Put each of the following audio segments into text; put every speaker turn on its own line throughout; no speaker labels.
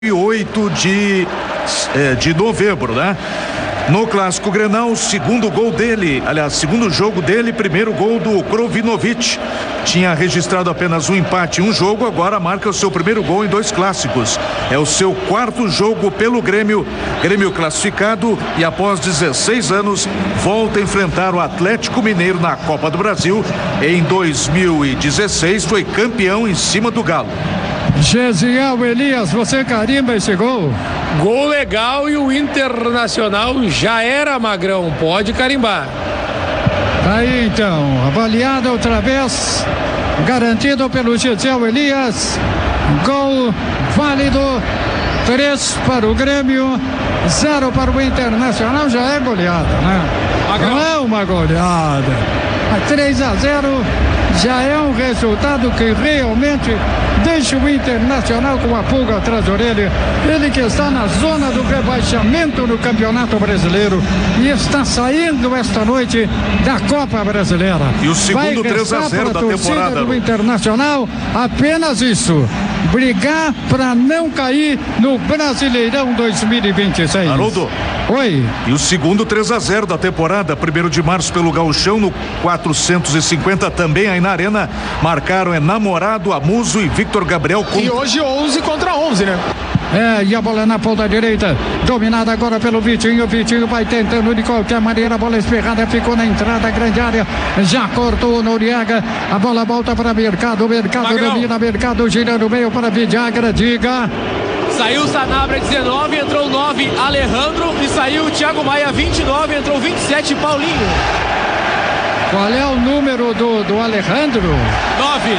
8 de novembro, né? No Clássico Grenal, segundo gol dele, aliás, segundo jogo dele, primeiro gol do Krovinovic. Tinha registrado apenas um empate em um jogo, agora marca o seu primeiro gol em 2 clássicos. É o seu 4º jogo pelo Grêmio classificado, e após 16 anos volta a enfrentar o Atlético Mineiro na Copa do Brasil. Em 2016 foi campeão em cima do Galo.
Gesiel Elias, você carimba esse gol?
Gol legal, e o Internacional já era, Magrão, pode carimbar.
Aí então, avaliada outra vez, garantido pelo Gesiel Elias, gol válido, 3 para o Grêmio, 0 para o Internacional. Já é goleada, né? Não é uma goleada, mas 3-0 já é um resultado que realmente deixa o Internacional com a pulga atrás da orelha. Ele que está na zona do rebaixamento no Campeonato Brasileiro e está saindo esta noite da Copa Brasileira.
E o segundo 3-0 da temporada
do Internacional, apenas isso: brigar para não cair no Brasileirão 2026.
Haroldo.
Oi.
E o segundo 3-0 da temporada, 1º de março pelo Gauchão, no 450, também aí na Arena, marcaram Namorado, Amuso e Victor Gabriel.
E hoje 11 contra 11, né?
E a bola na ponta direita, dominada agora pelo Vitinho. Vitinho vai tentando de qualquer maneira, a bola espirrada ficou na entrada, grande área, já cortou o Noriega, a bola volta para Mercado domina, Mercado girando meio para Vidagra, diga.
Saiu Sanabria 19, entrou 9 Alejandro, e saiu o Thiago Maia 29, entrou 27 Paulinho.
Qual é o número do Alejandro?
9.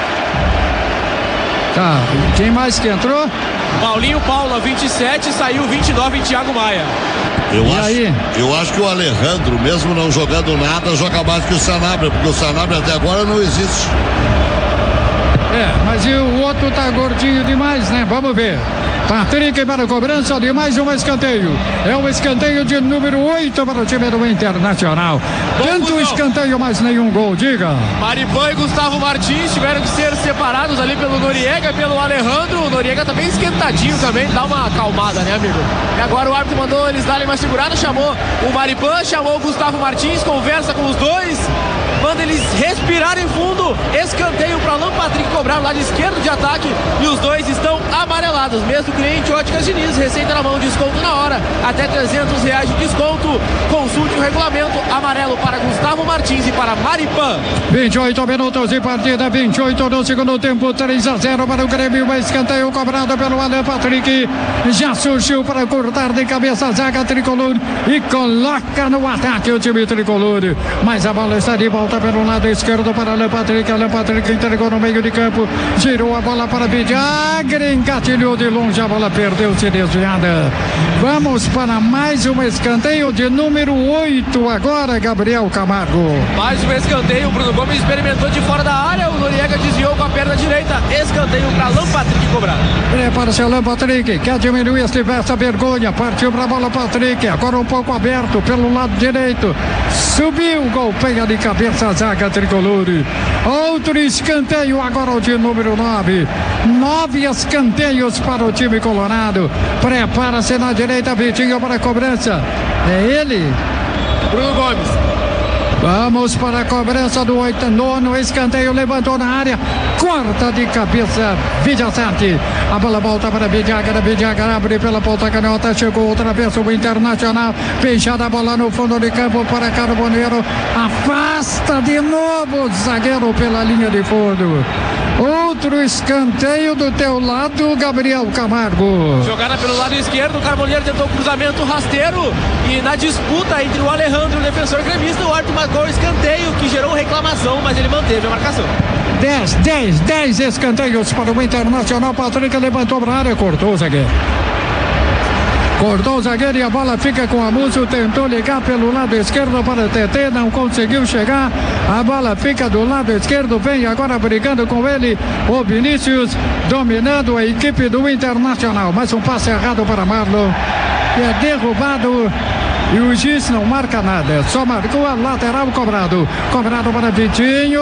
Tá, quem mais que entrou?
Paulinho Paula 27, saiu 29 Thiago Maia.
Eu acho que o Alejandro, mesmo não jogando nada, joga mais que o Sanabria, porque o Sanabria até agora não existe.
Mas e o outro tá gordinho demais, né? Vamos ver. Patrick para a cobrança de mais um escanteio. É um escanteio de número 8 para o time do Internacional. Tanto escanteio, mas nenhum gol, diga.
Maripan e Gustavo Martins tiveram que ser separados ali pelo Noriega e pelo Alejandro. O Noriega tá bem esquentadinho também, dá uma acalmada, né, amigo? E agora o árbitro mandou eles darem uma segurada, chamou o Maripan, chamou o Gustavo Martins, conversa com os dois, manda eles respirarem fundo. Escanteio para Alan Patrick cobrar lá de esquerdo de ataque, e os dois estão amarelados. Mesmo cliente Óticas Diniz, receita na mão, desconto na hora, até R$300 de desconto. Consulte o regulamento. Amarelo para Gustavo Martins e para Maripan.
28 minutos de partida, 28 no segundo tempo, 3-0 para o Grêmio. Uma escanteio cobrado pelo Alan Patrick, já surgiu para cortar de cabeça a zaga tricolor e coloca no ataque o time tricolor, mas a bola está de volta pelo lado esquerdo para Alan Patrick. Alan Patrick entregou no meio de campo, girou a bola para Vidagra, engatilhou de longe, a bola perdeu-se desviada. Vamos para mais um escanteio de número 8 agora, Gabriel Camargo.
Mais um escanteio, o Bruno Gomes experimentou de fora da área, o Noriega desviou com a perna direita. Escanteio para Alan Patrick cobrar.
Prepara-se Alan Patrick, quer diminuir essa vergonha, partiu para a bola Patrick, agora um pouco aberto pelo lado direito, subiu, golpeia de cabeça a zaga tricolor. Outro escanteio agora, o de número 9. 9 escanteios para o time colorado. Prepara-se na direita, Vitinho para a cobrança. É ele,
Bruno Gomes.
Vamos para a cobrança do 9º escanteio, levantou na área, corta de cabeça, Vidiaçante. A bola volta para Vidagra, Vidagra abre pela ponta canhota, chegou outra vez o Internacional, fechada a bola no fundo de campo para Carboneiro, afasta de novo o zagueiro pela linha de fundo. Outro escanteio do teu lado, Gabriel Camargo.
Jogada pelo lado esquerdo, o Carboneiro tentou cruzamento rasteiro, e na disputa entre o Alejandro e o defensor gremista, o árbitro marcou o escanteio, que gerou reclamação, mas ele manteve a marcação.
10 escanteios para o Internacional. Patrick levantou para a área, cortou o zagueiro. Cortou o zagueiro e a bola fica com Amuso, tentou ligar pelo lado esquerdo para o TT, não conseguiu chegar, a bola fica do lado esquerdo, vem agora brigando com ele o Vinícius, dominando a equipe do Internacional, mas um passe errado para Marlon, que é derrubado, e o juiz não marca nada, só marcou a lateral cobrado para Vitinho.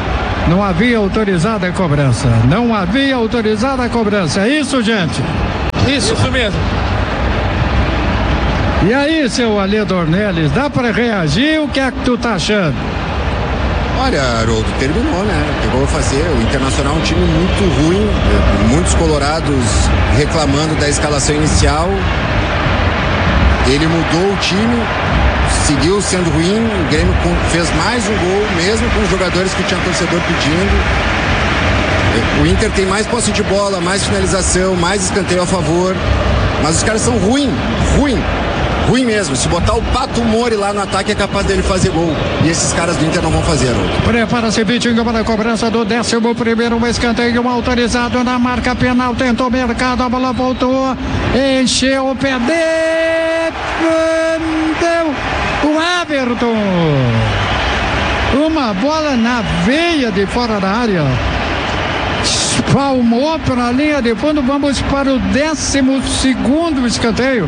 Não havia autorizada a cobrança, é isso, gente.
Isso mesmo.
E aí, seu Alê Dornelles, dá pra reagir? O que é que tu tá achando?
Olha, Haroldo, terminou, né? Pegou a fazer. O Internacional é um time muito ruim, muitos colorados reclamando da escalação inicial. Ele mudou o time, seguiu sendo ruim. O Grêmio fez mais um gol, mesmo com os jogadores que tinha torcedor pedindo. O Inter tem mais posse de bola, mais finalização, mais escanteio a favor. Mas os caras são ruim mesmo. Se botar o Pato Mori lá no ataque é capaz dele fazer gol. E esses caras do Inter não vão fazer.
Prepara-se Vitinho para a cobrança do 11º, um escanteio autorizado na marca penal. Tentou o mercado, a bola voltou, encheu o pé dele, o Everton. Uma bola na veia de fora da área. Espalmou para a linha de fundo. Vamos para o 12º escanteio.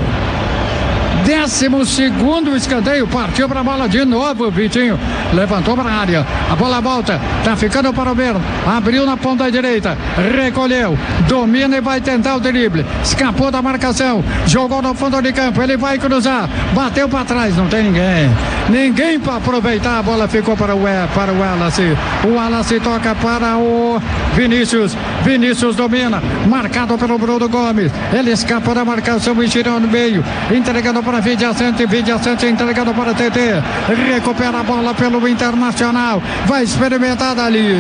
12º escanteio, partiu para a bola de novo, Vitinho, levantou para a área, a bola volta, tá ficando para o Verno, abriu na ponta direita, recolheu, domina e vai tentar o drible, escapou da marcação, jogou no fundo de campo, ele vai cruzar, bateu para trás, não tem ninguém para aproveitar, a bola ficou para o Wallace, o Wallace toca para o Vinícius domina, marcado pelo Bruno Gomes, ele escapa da marcação e tirou no meio, entregando para Vidia Sante entregando para TT, recupera a bola pelo Internacional, vai experimentar dali.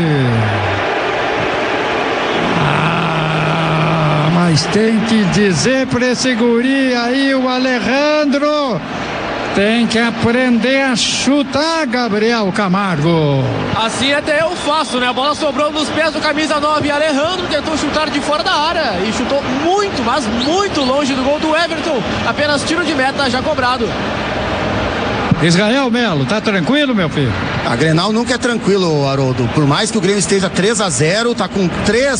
Mas tem que dizer para esse guri aí, o Alejandro, tem que aprender a chutar, Gabriel Camargo.
Assim até eu faço, né? A bola sobrou nos pés do camisa 9. Alejandro tentou chutar de fora da área e chutou muito, mas muito longe do gol do Everton. Apenas tiro de meta já cobrado.
Israel Melo, tá tranquilo, meu filho?
A Grenal nunca é tranquilo, Haroldo. Por mais que o Grêmio esteja 3-0, tá com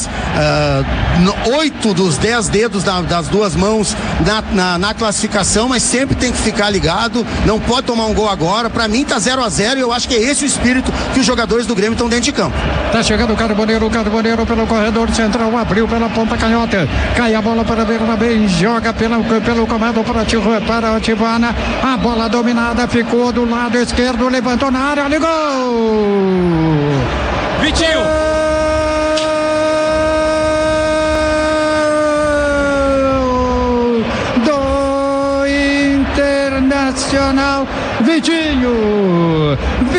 8 dos 10 dedos das duas mãos na classificação, mas sempre tem que ficar ligado, não pode tomar um gol agora. Pra mim tá 0-0 e eu acho que é esse o espírito que os jogadores do Grêmio estão dentro de campo.
Tá chegando o Carboneiro pelo corredor central, abriu pela ponta canhota, cai a bola para Bernabé, joga pelo comando para o Tivana, a bola dominada, ficou do lado esquerdo, levantou na área, ligou!
Vitinho!
Do Internacional, Vitinho,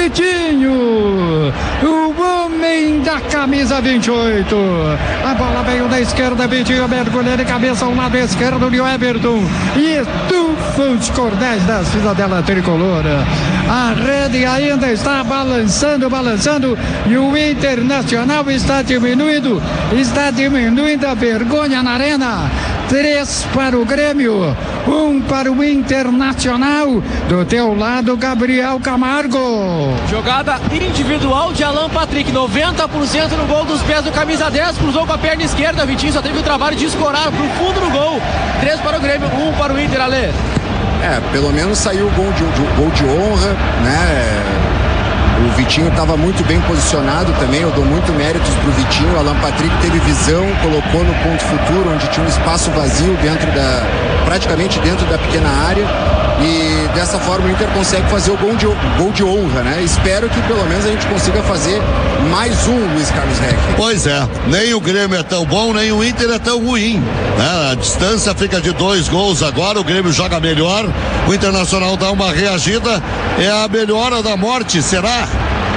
o homem da camisa 28. A bola veio da esquerda, Vitinho mergulhou de cabeça ao lado esquerdo de Everton e estufa os cordéis da cidadela tricolor. A rede ainda está balançando e o Internacional está diminuindo a vergonha na arena. 3 para o Grêmio, 1 para o Internacional. Do teu lado, Gabriel Camargo.
Jogada individual de Alan Patrick, 90% no gol dos pés do camisa 10, cruzou com a perna esquerda. Vitinho só teve o trabalho de escorar pro fundo do gol. 3 para o Grêmio, 1 para o Inter, Alê.
Pelo menos saiu o gol de honra, né? O Vitinho estava muito bem posicionado também, eu dou muito méritos pro Vitinho. O Alan Patrick teve visão, colocou no ponto futuro, onde tinha um espaço vazio praticamente dentro da pequena área, e dessa forma o Inter consegue fazer o gol de honra, né? Espero que pelo menos a gente consiga fazer mais um, Luiz Carlos Reck.
Pois é, nem o Grêmio é tão bom, nem o Inter é tão ruim, né? A distância fica de 2 gols agora, o Grêmio joga melhor, o Internacional dá uma reagida, é a melhora da morte, será?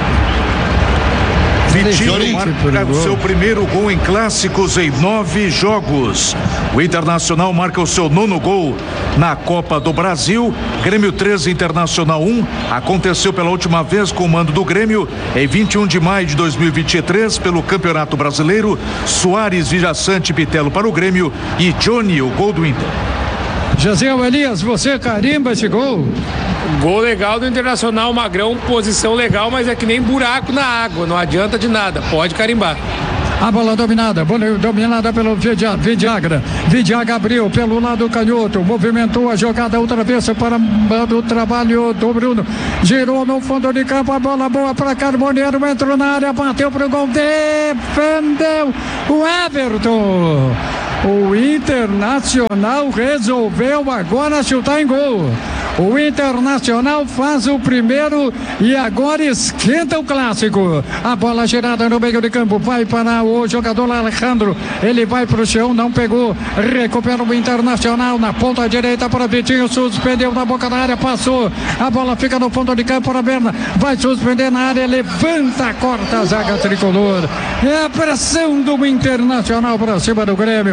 Vitinho marca o seu primeiro gol em clássicos em 9 jogos. O Internacional marca o seu 9º gol na Copa do Brasil. Grêmio 13, Internacional 1. Aconteceu pela última vez com o mando do Grêmio em 21 de maio de 2023 pelo Campeonato Brasileiro. Soares, Vijaçante, Pitelo para o Grêmio e Johnny, o gol do Inter.
Josiel Elias, você carimba esse gol?
Gol legal do Internacional, Magrão, posição legal, mas é que nem buraco na água, não adianta de nada, pode carimbar.
A bola dominada pelo Vidiaga. Vidiaga abriu pelo lado canhoto, movimentou a jogada outra vez para o trabalho do Bruno. Girou no fundo de campo, a bola boa para Carboneiro, entrou na área, bateu pro gol, defendeu o Everton. O Internacional resolveu agora chutar em gol. O Internacional faz o primeiro e agora esquenta o clássico. A bola girada no meio de campo, vai para o jogador Alejandro. Ele vai para o chão, não pegou. Recupera o Internacional na ponta direita para Vitinho. Suspendeu na boca da área, passou. A bola fica no fundo de campo para Berna. Vai suspender na área, levanta, corta a zaga tricolor. É a pressão do Internacional para cima do Grêmio.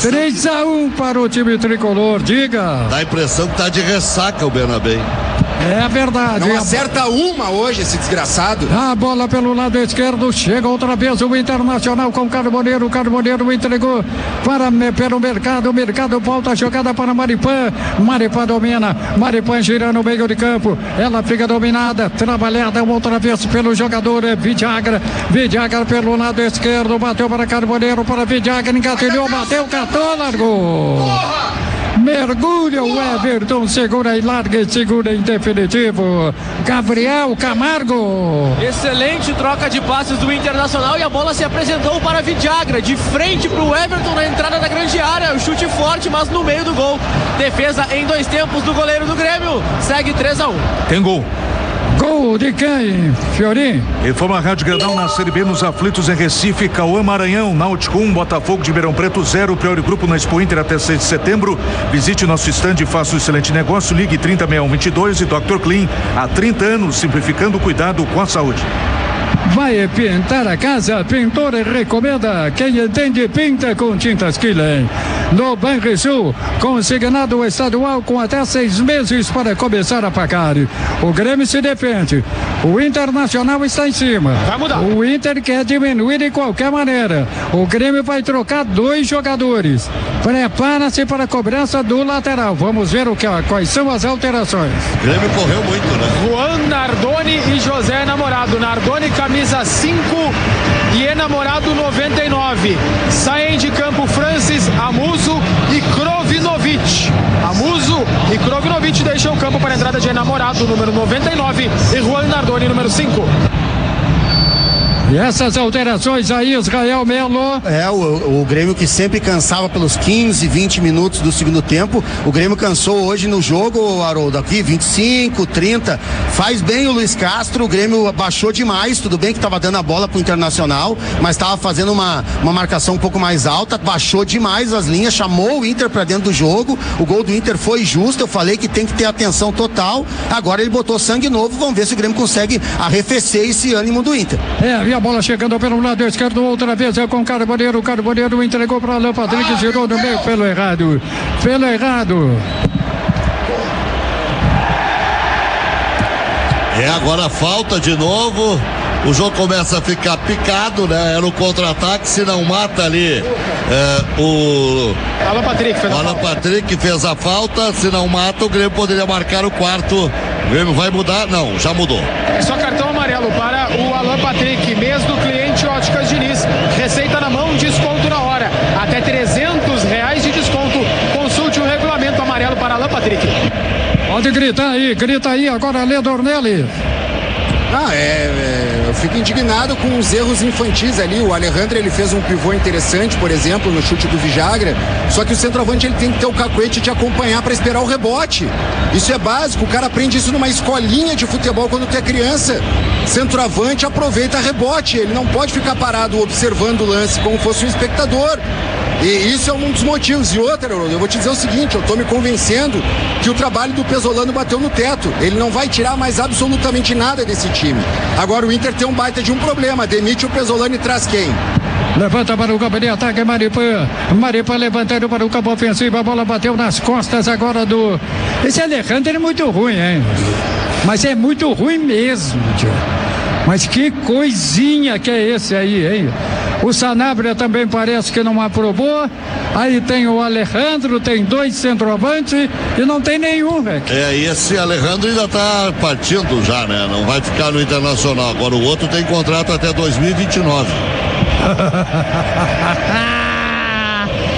3-1 para o time tricolor. Diga.
Dá a impressão que tá de ressaca o Bernabé.
É verdade.
Não acerta uma hoje, esse desgraçado.
A bola pelo lado esquerdo, chega outra vez o Internacional com o Carboneiro entregou pelo Mercado, volta a jogada para Maripã domina, Maripã gira no meio de campo, ela fica dominada, trabalhada outra vez pelo jogador Vidagra pelo lado esquerdo, bateu para Carboneiro, para Vidagra, engatilhou, bateu, catou, largou. Mergulha o Everton, segura e larga e segura em definitivo. Gabriel Camargo.
Excelente troca de passes do Internacional e a bola se apresentou para Vidagra, de frente para o Everton na entrada da grande área. O chute forte, mas no meio do gol. Defesa em 2 tempos do goleiro do Grêmio. Segue 3-1.
Tem gol.
Gol de quem, Fiorim?
Informa a Rádio Grenal na Série B nos aflitos em Recife, Cauã Maranhão, Náutico 1, Botafogo de Ribeirão Preto 0, Priori Grupo na Expo Inter até 6 de setembro. Visite nosso estande e faça um excelente negócio, ligue 306122 e Dr. Clean, há 30 anos, simplificando o cuidado com a saúde.
Vai pintar a casa, pintor recomenda. Quem entende, pinta com tintas Killen. No Banrisul, consignado estadual com até 6 meses para começar a pagar. O Grêmio se defende. O Internacional está em cima.
Vai mudar.
O Inter quer diminuir de qualquer maneira. O Grêmio vai trocar 2 jogadores. Prepara-se para a cobrança do lateral. Vamos ver quais são as alterações.
O Grêmio correu muito, né?
Juan Nardoni e José Namorado. Nardoni camisa 5 e Enamorado 99. Saem de campo Francis, Amuso e Krovinovic. Amuso e Krovinovic deixam o campo para a entrada de Enamorado, número 99, e Juan Nardoni, número 5.
E essas alterações aí, Israel Melo.
O Grêmio que sempre cansava pelos 15, 20 minutos do segundo tempo. O Grêmio cansou hoje no jogo, Haroldo, aqui 25, 30. Faz bem o Luiz Castro. O Grêmio baixou demais. Tudo bem que estava dando a bola pro Internacional, mas estava fazendo uma marcação um pouco mais alta. Baixou demais as linhas, chamou o Inter para dentro do jogo. O gol do Inter foi justo. Eu falei que tem que ter atenção total. Agora ele botou sangue novo. Vamos ver se o Grêmio consegue arrefecer esse ânimo do Inter.
A bola chegando pelo lado esquerdo, outra vez é com o Carboneiro entregou para Alan Patrick, girou no meio pelo errado.
Agora falta de novo. O jogo começa a ficar picado, né? É no contra-ataque, se não mata ali o
Alan
Patrick fez a falta, se não mata o Grêmio poderia marcar o quarto. O Grêmio vai mudar? Não, já mudou.
É só cartão amarelo para o Alan Patrick, mês do cliente Óticas Diniz. Receita na mão, desconto na hora. Até R$300 de desconto. Consulte o regulamento. Amarelo para Alan Patrick.
Pode grita aí agora, Lê Dornelli.
Eu fico indignado com os erros infantis ali. O Alejandro, ele fez um pivô interessante, por exemplo, no chute do Vidagra, só que o centroavante ele tem que ter o cacuete de acompanhar para esperar o rebote. Isso é básico, o cara aprende isso numa escolinha de futebol quando tu é criança. Centroavante aproveita rebote, ele não pode ficar parado observando o lance como fosse um espectador. E isso é um dos motivos. E outra, eu vou te dizer o seguinte, eu tô me convencendo que o trabalho do Pesolano bateu no teto. Ele não vai tirar mais absolutamente nada desse time. Agora o Inter tem um baita de um problema. Demite o Pesolano e traz quem?
Levanta para o campo de ataque, Maripã levantando para o campo ofensivo. A bola bateu nas costas agora do... Esse Alejandro é muito ruim, hein? Mas é muito ruim mesmo, tio. Mas que coisinha que é esse aí, hein? O Sanabria também parece que não aprovou. Aí tem o Alejandro, tem 2 centroavantes e não tem nenhum, velho.
E esse Alejandro ainda tá partindo já, né? Não vai ficar no Internacional. Agora o outro tem contrato até 2029.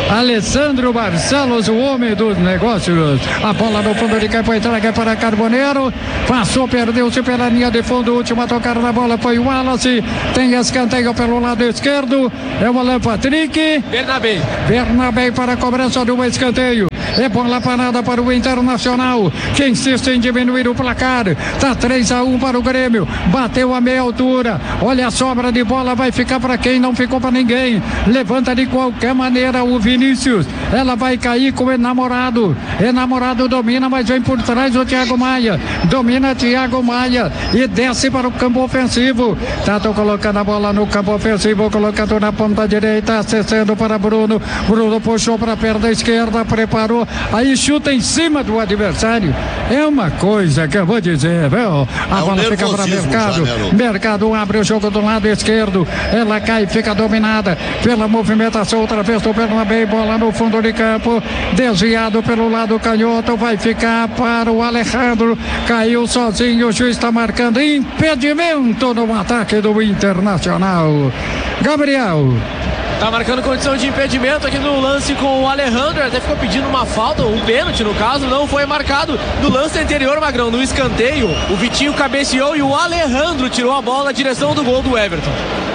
Alessandro Barcelos, o homem dos negócios. A bola no fundo de campo, entrega para Carboneiro. Passou, perdeu-se pela linha de fundo. O último a tocar na bola foi o Wallace. Tem escanteio pelo lado esquerdo. É o Alan Patrick. Bernabé para a cobrança do escanteio. É bola parada para o Internacional, que insiste em diminuir o placar. Tá 3-1 para o Grêmio. Bateu a meia altura. Olha a sobra de bola, vai ficar para quem? Não ficou para ninguém. Levanta de qualquer maneira o Vinícius. Ela vai cair com o Enamorado. Enamorado domina, mas vem por trás o Thiago Maia. Domina Thiago Maia e desce para o campo ofensivo. Tato colocando a bola no campo ofensivo, colocando na ponta direita, acessando para Bruno. Bruno puxou para a perna esquerda, preparou. Aí chuta em cima do adversário. É uma coisa que eu vou dizer, viu? A bola fica para Mercado. Mercado abre o jogo do lado esquerdo. Ela cai, fica dominada pela movimentação outra vez do Bernabé. Bola no fundo de campo. Desviado pelo lado canhoto. Vai ficar para o Alejandro. Caiu sozinho. O juiz está marcando impedimento no ataque do Internacional. Gabriel.
Tá marcando condição de impedimento aqui no lance com o Alejandro. Até ficou pedindo uma falta, um pênalti no caso. Não foi marcado. No lance anterior, Magrão, no escanteio, o Vitinho cabeceou e o Alejandro tirou a bola na direção do gol do Everton.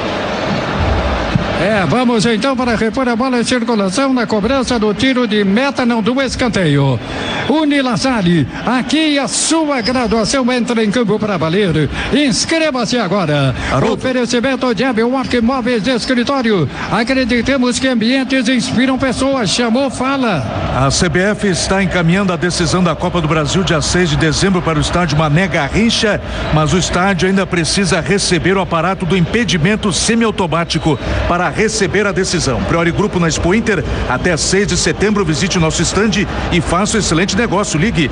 Vamos então para repor a bola em circulação na cobrança do tiro de meta, não, do escanteio. Unilassalle, aqui a sua graduação entra em campo para valer. Inscreva-se agora. Oferecimento de Abiwalk Móveis de Escritório. Acreditemos que ambientes inspiram pessoas. Chamou, fala.
A CBF está encaminhando a decisão da Copa do Brasil dia 6 de dezembro para o estádio Mané Garrincha, mas o estádio ainda precisa receber o aparato do impedimento semiautomático para receber a decisão. Priori Grupo na Expo Inter, até 6 de setembro, visite o nosso estande e faça um excelente negócio. Ligue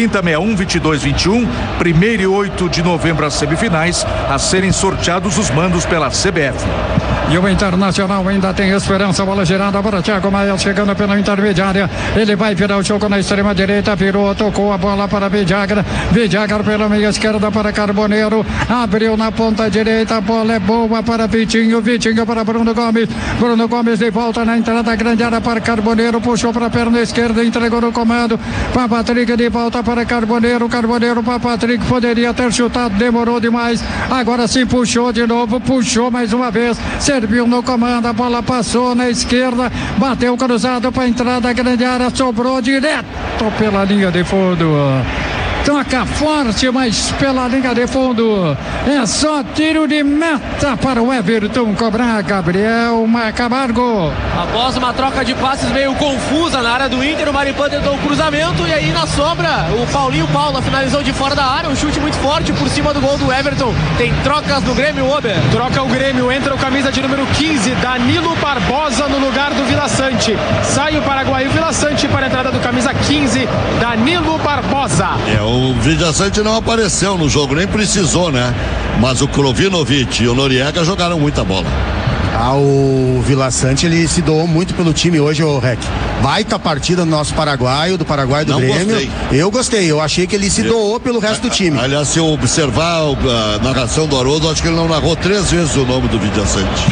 3061-2221, 1º e 8 de novembro as semifinais, a serem sorteados os mandos pela CBF.
E o Internacional ainda tem esperança. Bola girada para Thiago Maia, chegando pela intermediária. Ele vai virar o jogo na extrema direita, virou, tocou a bola para Vidagra. Vidagra pela meia esquerda para Carboneiro. Abriu na ponta direita, a bola é boa para Vitinho. Vitinho para Bruno Gomes. Bruno Gomes de volta na entrada da grande área para Carboneiro. Puxou para a perna esquerda, entregou no comando para Patrick, de volta para Carboneiro. Carboneiro para Patrick, poderia ter chutado, demorou demais. Agora sim puxou de novo, puxou mais uma vez. Serviu no comando, a bola passou na esquerda, bateu cruzado para a entrada da grande área, sobrou direto pela linha de fundo. Toca forte, mas pela linha de fundo. É só tiro de meta para o Everton cobrar. Gabriel Camargo.
Após uma troca de passes meio confusa na área do Inter, o Maripan tentou o cruzamento e aí na sobra o Paulinho Paula finalizou de fora da área. Um chute muito forte por cima do gol do Everton. Tem trocas no Grêmio, Ober.
Troca o Grêmio, entra o camisa de número 15, Danilo Barbosa no lugar do Vila Sante. Sai o paraguaio Vila Sante para a entrada do camisa 15, Danilo Barbosa.
O Vila Sante não apareceu no jogo, nem precisou, né? Mas o Krovinovic e o Noriega jogaram muita bola.
O Vila Sante, ele se doou muito pelo time hoje, o Rec. Baita partida do nosso paraguaio, do Grêmio.
Gostei.
Eu gostei, eu achei que ele se doou pelo resto do time.
Aliás, se eu observar a narração do Haroldo, acho que ele não narrou 3 vezes o nome do Vila Sante.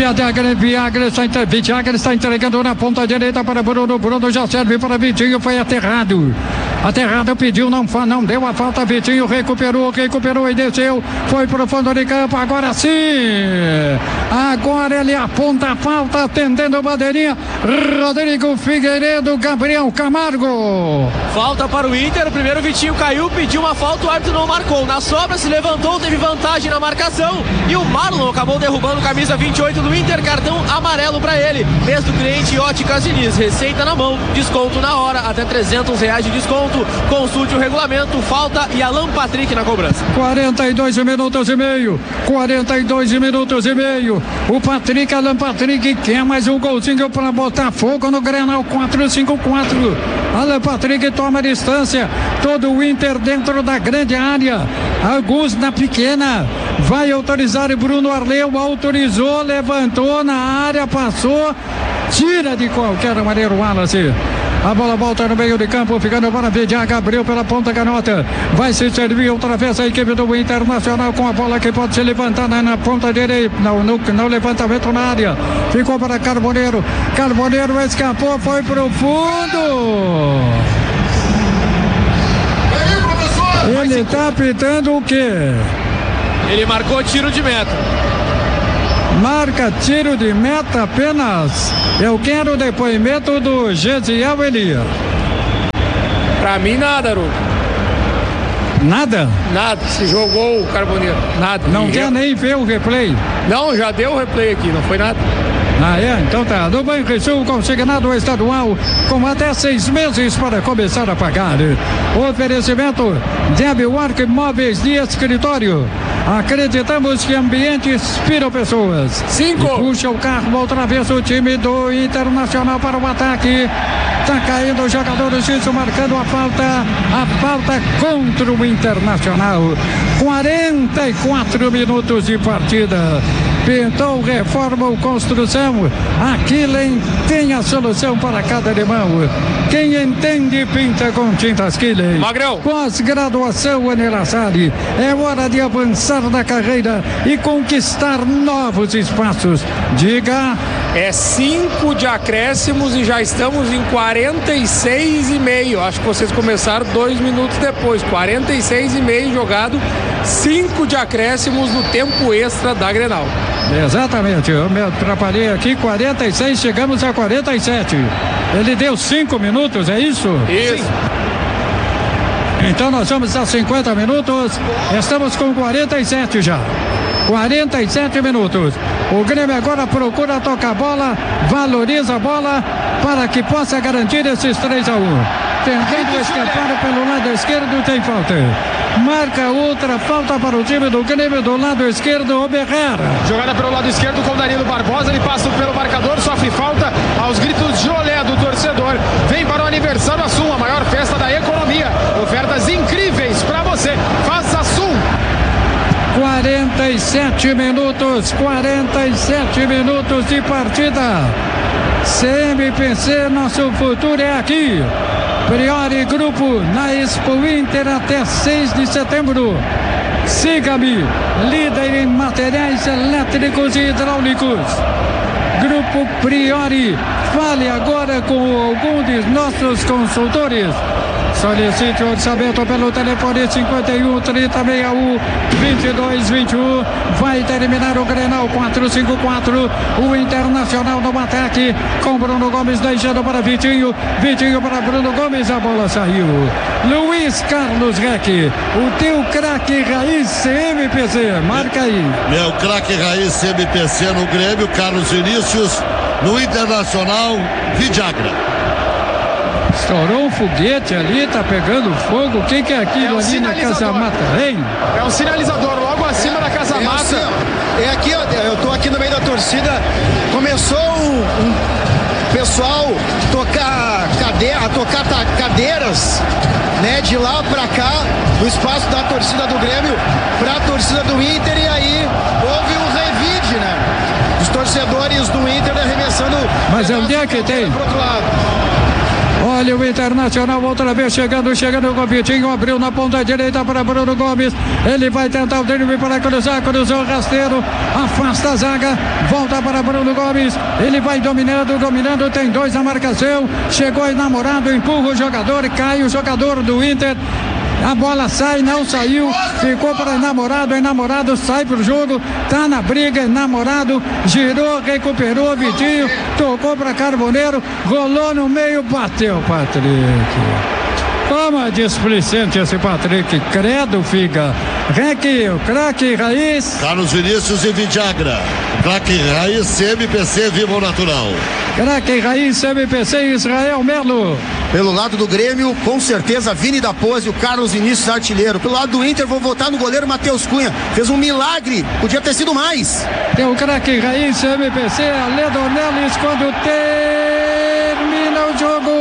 Vidagra está entregando na ponta direita para Bruno. Bruno já serve para Vitinho, foi aterrado. Pediu, não deu a falta. Vitinho recuperou e desceu. Foi pro fundo de campo, agora sim. Agora ele aponta a falta, atendendo a bandeirinha. Rodrigo Figueiredo, Gabriel Camargo.
Falta para o Inter, o primeiro Vitinho caiu, pediu uma falta, o árbitro não marcou. Na sobra se levantou, teve vantagem na marcação. E o Marlon acabou derrubando camisa 28 do Inter, cartão amarelo para ele. Mês do cliente Óticas Diniz, receita na mão, desconto na hora, até R$300 de desconto. Consulte o regulamento, falta e Alan Patrick na cobrança.
42 minutos e meio. O Patrick, Alan Patrick, quer mais um golzinho para botar fogo no Grenal 4-5-4. Alan Patrick toma distância. Todo o Inter dentro da grande área. Alguns na pequena. Vai autorizar Bruno Arleu. Autorizou, levantou na área, passou. Tira de qualquer maneira o Wallace. A bola volta no meio de campo, ficando para Vidiaga, abriu pela ponta canhota. Vai se servir outra vez a equipe do Internacional com a bola que pode se levantar na ponta direita, no levantamento na área. Ficou para Carboneiro. Carboneiro escapou, foi pro fundo. Ele tá apitando o quê?
Ele marcou tiro de meta.
Marca tiro de meta apenas. Eu quero o depoimento do Gesiel Elias.
Pra mim, nada, Haroldo.
Nada?
Nada. Se jogou o Carboneiro. Nada.
Não quer nem ver o replay?
Não, já deu o replay aqui, não foi nada.
Ah, é? Então tá. Do Banrisul, consignado estadual, com até 6 meses para começar a pagar. Oferecimento de Work Móveis de Escritório. Acreditamos que ambiente inspira pessoas.
5.
Puxa o carro outra vez o time do Internacional para o ataque. Tá caindo o jogador do Xixo, marcando a falta contra o Internacional. 44 minutos de partida. Pintou, reforma ou construção. Aqui tem a solução para cada alemão. Quem entende, pinta com tintas Killen.
Magrão.
Pós-graduação Anelassari. É hora de avançar na carreira e conquistar novos espaços. Diga.
É 5 de acréscimos e já estamos em 46,5. Acho que vocês começaram 2 minutos depois. 46,5 jogado. 5 de acréscimos no tempo extra da Grenal.
Exatamente, eu me atrapalhei aqui. 46, chegamos a 47. Ele deu 5 minutos, é isso?
Isso.
Então nós vamos a 50 minutos. Estamos com 47 já. 47 minutos. O Grêmio agora procura tocar a bola, valoriza a bola para que possa garantir esses 3-1. Tentando escapar pelo lado esquerdo, tem falta. Marca outra falta para o time do Grêmio do lado esquerdo, Oberrera.
Jogada pelo lado esquerdo com o Danilo Barbosa, ele passa pelo marcador, sofre falta aos gritos de olé do torcedor. Vem para o aniversário Assum, a maior festa da economia. Ofertas incríveis para você. Faça Assum.
47 minutos de partida. CMPC, nosso futuro é aqui. Priori Grupo na Expo Inter até 6 de setembro. Siga-me, líder em materiais elétricos e hidráulicos. Grupo Priori, fale agora com algum de nossos consultores. Solicite o orçamento pelo telefone 51 3061 2221. Vai terminar o Grenal 454. O Internacional no ataque com Bruno Gomes deixando para Vitinho. Vitinho para Bruno Gomes. A bola saiu. Luiz Carlos Reck, o teu craque raiz CMPC. Marca aí.
Meu craque raiz CMPC no Grêmio, Carlos Vinícius. No Internacional, Vidiagra.
Estourou um foguete ali, tá pegando fogo. O que é aquilo ali na Casa Mata, hein?
É um sinalizador logo acima da Casa Mata.
Assim, é aqui, ó, eu tô aqui no meio da torcida. Começou um pessoal tocar cadeiras, né, de lá pra cá, do espaço da torcida do Grêmio pra torcida do Inter, e aí houve um revide, né? Os torcedores do Inter arremessando.
Mas onde é que tem?
Pro outro lado.
Olha o Internacional outra vez chegando com o Vitinho, abriu na ponta direita para Bruno Gomes. Ele vai tentar o drible para cruzar, cruzou o rasteiro, afasta a zaga, volta para Bruno Gomes. Ele vai dominando, tem 2 na marcação. Chegou enamorado, empurra o jogador, cai o jogador do Inter. A bola sai, não saiu, ficou para enamorado sai pro jogo, tá na briga, enamorado, girou, recuperou, Vitinho, tocou para Carboneiro, rolou no meio, bateu Patrick. Toma displicente esse Patrick, credo, figa. Reck, o craque raiz.
Carlos Vinícius e Vidiagra. Craque raiz CMPC, viva o natural.
Craque raiz CMPC, Israel Melo.
Pelo lado do Grêmio, com certeza, Vini da Pose, o Carlos Vinícius artilheiro. Pelo lado do Inter, vou votar no goleiro Matheus Cunha. Fez um milagre, podia ter sido mais.
Tem o craque raiz CMPC, Ale Dornelis, quando termina o jogo.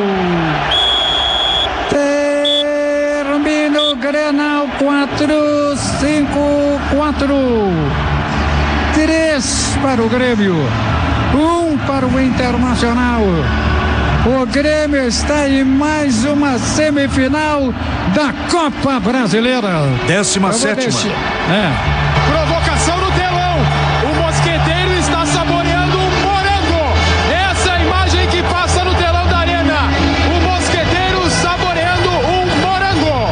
Termina o Grenal 4-5-4. 3 para o Grêmio, 1 para o Internacional. O Grêmio está em mais uma semifinal da Copa Brasileira.
17ª.
Provocação no telão. O Mosqueteiro está saboreando um morango. Essa é a imagem que passa no telão da Arena. O Mosqueteiro saboreando um morango.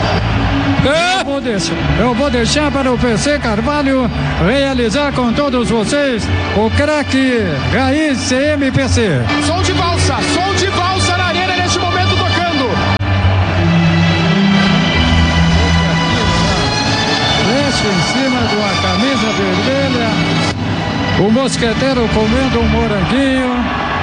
Eu vou deixar para o PC Carvalho realizar com todos vocês o craque Raiz CMPC.
Som de valsa na Arena neste momento tocando.
Mexe em cima de uma camisa vermelha. O Mosqueteiro comendo um moranguinho.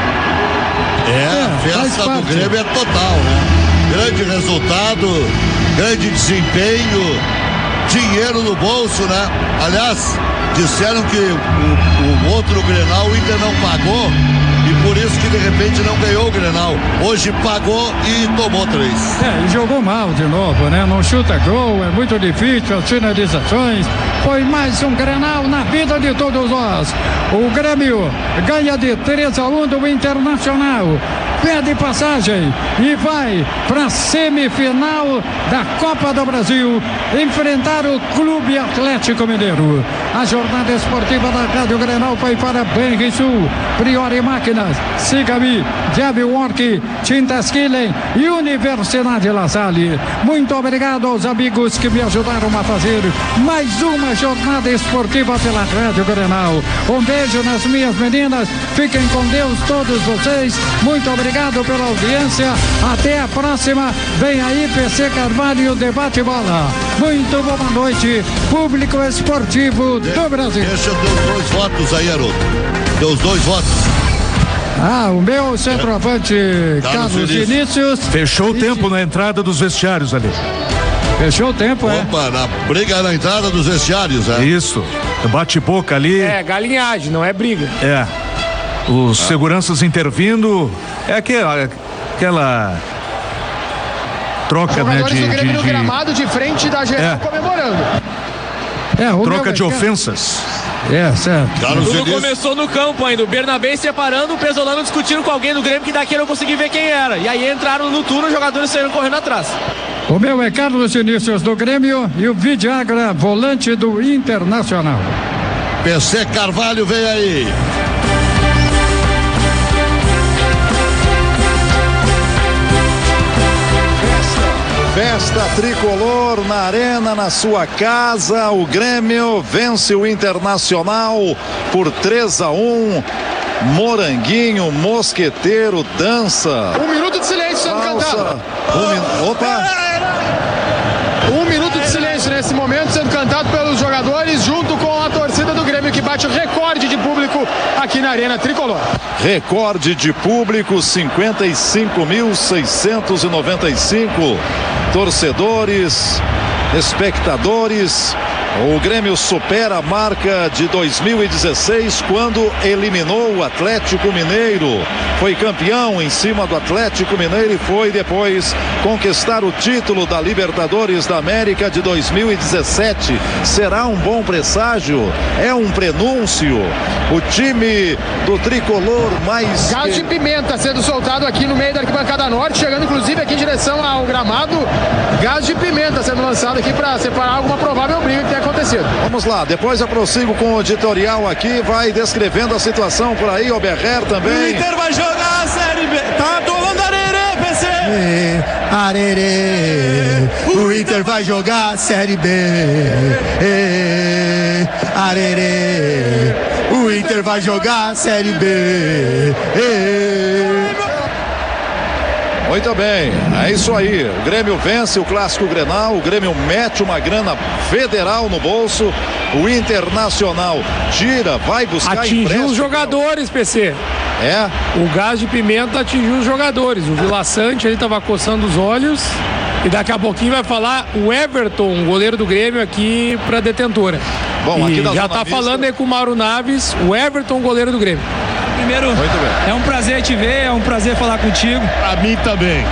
A festa do Grêmio é total, né? Grande resultado, grande desempenho, dinheiro no bolso, né? Aliás, disseram que o outro Grenal o Inter não pagou e por isso que de repente não ganhou o Grenal. Hoje pagou e tomou 3.
E jogou mal de novo, né? Não chuta gol, é muito difícil as finalizações. Foi mais um Grenal na vida de todos nós. O Grêmio ganha de 3-1 do Internacional. Pede passagem e vai para a semifinal da Copa do Brasil enfrentar o Clube Atlético Mineiro. A jornada esportiva da Rádio Grenal foi para Banrisul, Priori Máquinas, Sigami, Jab Work, Tintas Killen e Universidade La Salle. Muito obrigado aos amigos que me ajudaram a fazer mais uma jornada esportiva pela Rádio Grenal. Um beijo nas minhas meninas, fiquem com Deus todos vocês. Muito obrigado pela audiência. Até a próxima. Vem aí PC Carvalho e o Debate Bola. Muito boa noite, público esportivo do Brasil.
Deixa teus 2 votos aí, Haroldo. Teus 2 votos.
O meu centroavante Carlos Vinícius.
Fechou o tempo na entrada dos vestiários ali.
Fechou o tempo,
Opa, na briga na entrada dos vestiários,
Isso. Bate-boca ali.
Galinhagem, não é briga.
Os seguranças intervindo. É aquela troca, né?
Jogadores do Grêmio no gramado de frente da geral comemorando.
Troca de ofensas.
Certo.
Tudo começou no campo ainda. O Bernabé separando, o Pesolano discutindo com alguém do Grêmio que daqui eu não consegui ver quem era. E aí entraram no túnel, os jogadores saíram correndo atrás.
O meu é Carlos Vinícius do Grêmio e o Vidiagra, volante do Internacional.
PC Carvalho vem aí.
Festa tricolor na Arena, na sua casa. O Grêmio vence o Internacional por 3-1. Moranguinho, Mosqueteiro, dança.
1 minuto de silêncio sendo cantado. Um minuto de silêncio nesse momento sendo cantado pelos jogadores junto com a torcida do Grêmio, que bate o recorde de público aqui na Arena Tricolor.
Recorde de público, 55.695 torcedores, espectadores. O Grêmio supera a marca de 2016, quando eliminou o Atlético Mineiro. Foi campeão em cima do Atlético Mineiro e foi depois conquistar o título da Libertadores da América de 2017. Será um bom presságio? É um prenúncio? O time do tricolor mais...
Gás de pimenta sendo soltado aqui no meio da arquibancada norte, chegando inclusive aqui em direção ao gramado. Gás de pimenta sendo lançado aqui para separar alguma provável briga que tenha acontecido.
Vamos lá, depois eu prossigo com o editorial aqui, vai descrevendo a situação por aí, o Berrer também.
O Inter vai jogar a Série B. Tá atolando Arerê, PC.
Arerê, o Inter vai jogar a Série B. Arerê, o Inter vai jogar a Série B.
Muito bem, é isso aí. O Grêmio vence o Clássico Grenal, o Grêmio mete uma grana federal no bolso, o Internacional tira, vai buscar
atingiu os jogadores, PC. O gás de pimenta atingiu os jogadores. O Vila Sante ele estava coçando os olhos e daqui a pouquinho vai falar o Everton, goleiro do Grêmio, aqui para detentora.
Bom, aqui
já tá falando aí com o Mauro Naves, o Everton, goleiro do Grêmio.
Primeiro, é um prazer te ver, é um prazer falar contigo.
Pra mim também.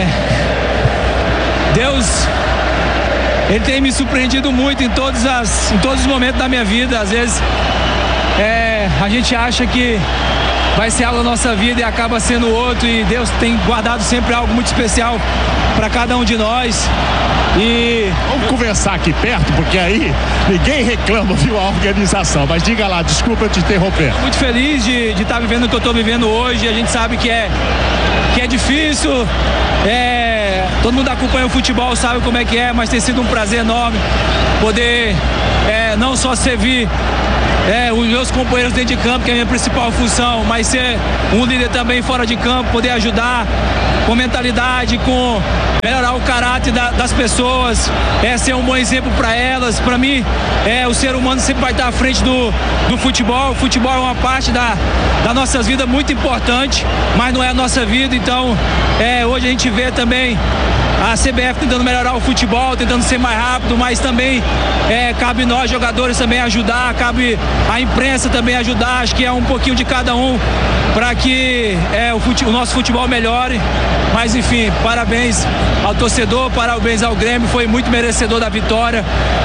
Deus, ele tem me surpreendido muito em todos os momentos da minha vida. Às vezes, a gente acha que vai ser algo da nossa vida e acaba sendo outro, e Deus tem guardado sempre algo muito especial para cada um de nós. E
vamos conversar aqui perto, porque aí ninguém reclama, viu, a organização. Mas diga lá, desculpa eu te interromper.
Muito feliz de estar vivendo o que eu estou vivendo hoje. A gente sabe que é difícil, todo mundo acompanha o futebol, sabe como é que é, mas tem sido um prazer enorme poder não só servir os meus companheiros dentro de campo, que é a minha principal função, mas ser um líder também fora de campo, poder ajudar com mentalidade, com melhorar o caráter das pessoas, ser um bom exemplo para elas. Para mim, o ser humano sempre vai estar à frente do futebol. O futebol é uma parte das nossas vidas muito importante, mas não é a nossa vida. Então, hoje a gente vê também a CBF tentando melhorar o futebol, tentando ser mais rápido, mas também cabe nós jogadores também ajudar, cabe a imprensa também ajudar. Acho que é um pouquinho de cada um para que o nosso futebol melhore. Mas enfim, parabéns ao torcedor, parabéns ao Grêmio, foi muito merecedor da vitória,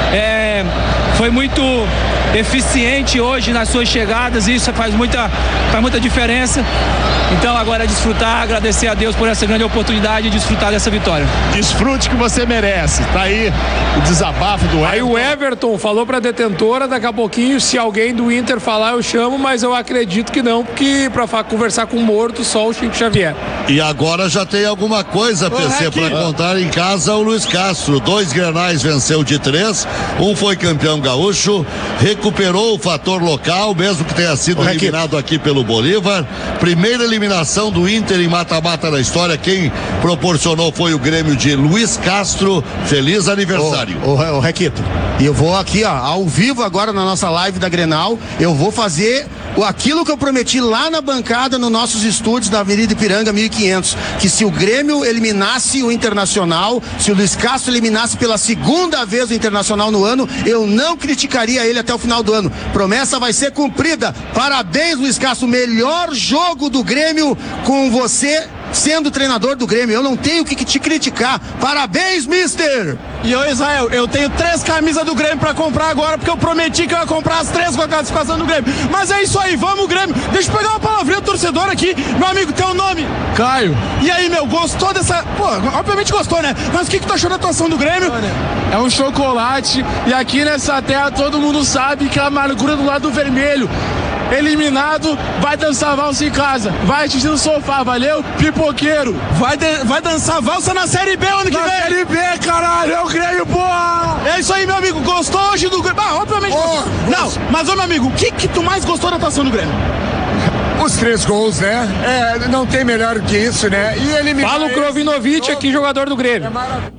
foi muito eficiente hoje nas suas chegadas, e isso faz muita diferença. Então agora é desfrutar, agradecer a Deus por essa grande oportunidade de desfrutar dessa vitória.
Desfrute que você merece. Tá aí o desabafo do Everton.
Aí o Everton falou pra detentora, daqui a pouquinho, se alguém do Inter falar, eu chamo, mas eu acredito que não, porque pra conversar com o morto, só o Chico Xavier.
E agora já tem alguma coisa, PC, para contar em casa. O Luiz Castro, 2 Grenais venceu de 3, um foi campeão gaúcho, recuperou o fator local, mesmo que tenha sido eliminado aqui pelo Bolívar. Primeira eliminação do Inter em mata-mata na história, quem proporcionou foi o Grêmio de Luiz Castro. Feliz aniversário.
Ô Requito, e eu vou aqui, ao vivo agora na nossa live da Grenal, eu vou fazer aquilo que eu prometi lá na bancada, nos nossos estúdios da Avenida Ipiranga 1500, que se o Grêmio eliminasse o Internacional, se o Luiz Castro eliminasse pela segunda vez o Internacional no ano, eu não criticaria ele até o final do ano. Promessa vai ser cumprida. Parabéns, Luiz Castro, melhor jogo do Grêmio com você sendo treinador do Grêmio. Eu não tenho o que te criticar. Parabéns, mister!
E ô Israel, eu tenho 3 camisas do Grêmio pra comprar agora, porque eu prometi que eu ia comprar as 3 com a classificação do Grêmio. Mas é isso aí, vamos Grêmio. Deixa eu pegar uma palavrinha do torcedor aqui. Meu amigo, teu nome?
Caio.
E aí, meu, gostou dessa... Pô, obviamente gostou, né? Mas o que tu achou da atuação do Grêmio?
É um chocolate, e aqui nessa terra todo mundo sabe que a amargura do lado vermelho. Eliminado, vai dançar valsa em casa, vai assistir no sofá, valeu? Pipoqueiro.
Vai dançar valsa na Série B ano que vem.
Na Série B, caralho, é o Grêmio, porra!
É isso aí, meu amigo, gostou hoje do Grêmio? Obviamente gostou. Não, mas, ô meu amigo, o que tu mais gostou da atuação do Grêmio?
Os 3 gols, né? Não tem melhor que isso, né? E eliminar...
Fala o Krovinovic aqui, jogador do Grêmio.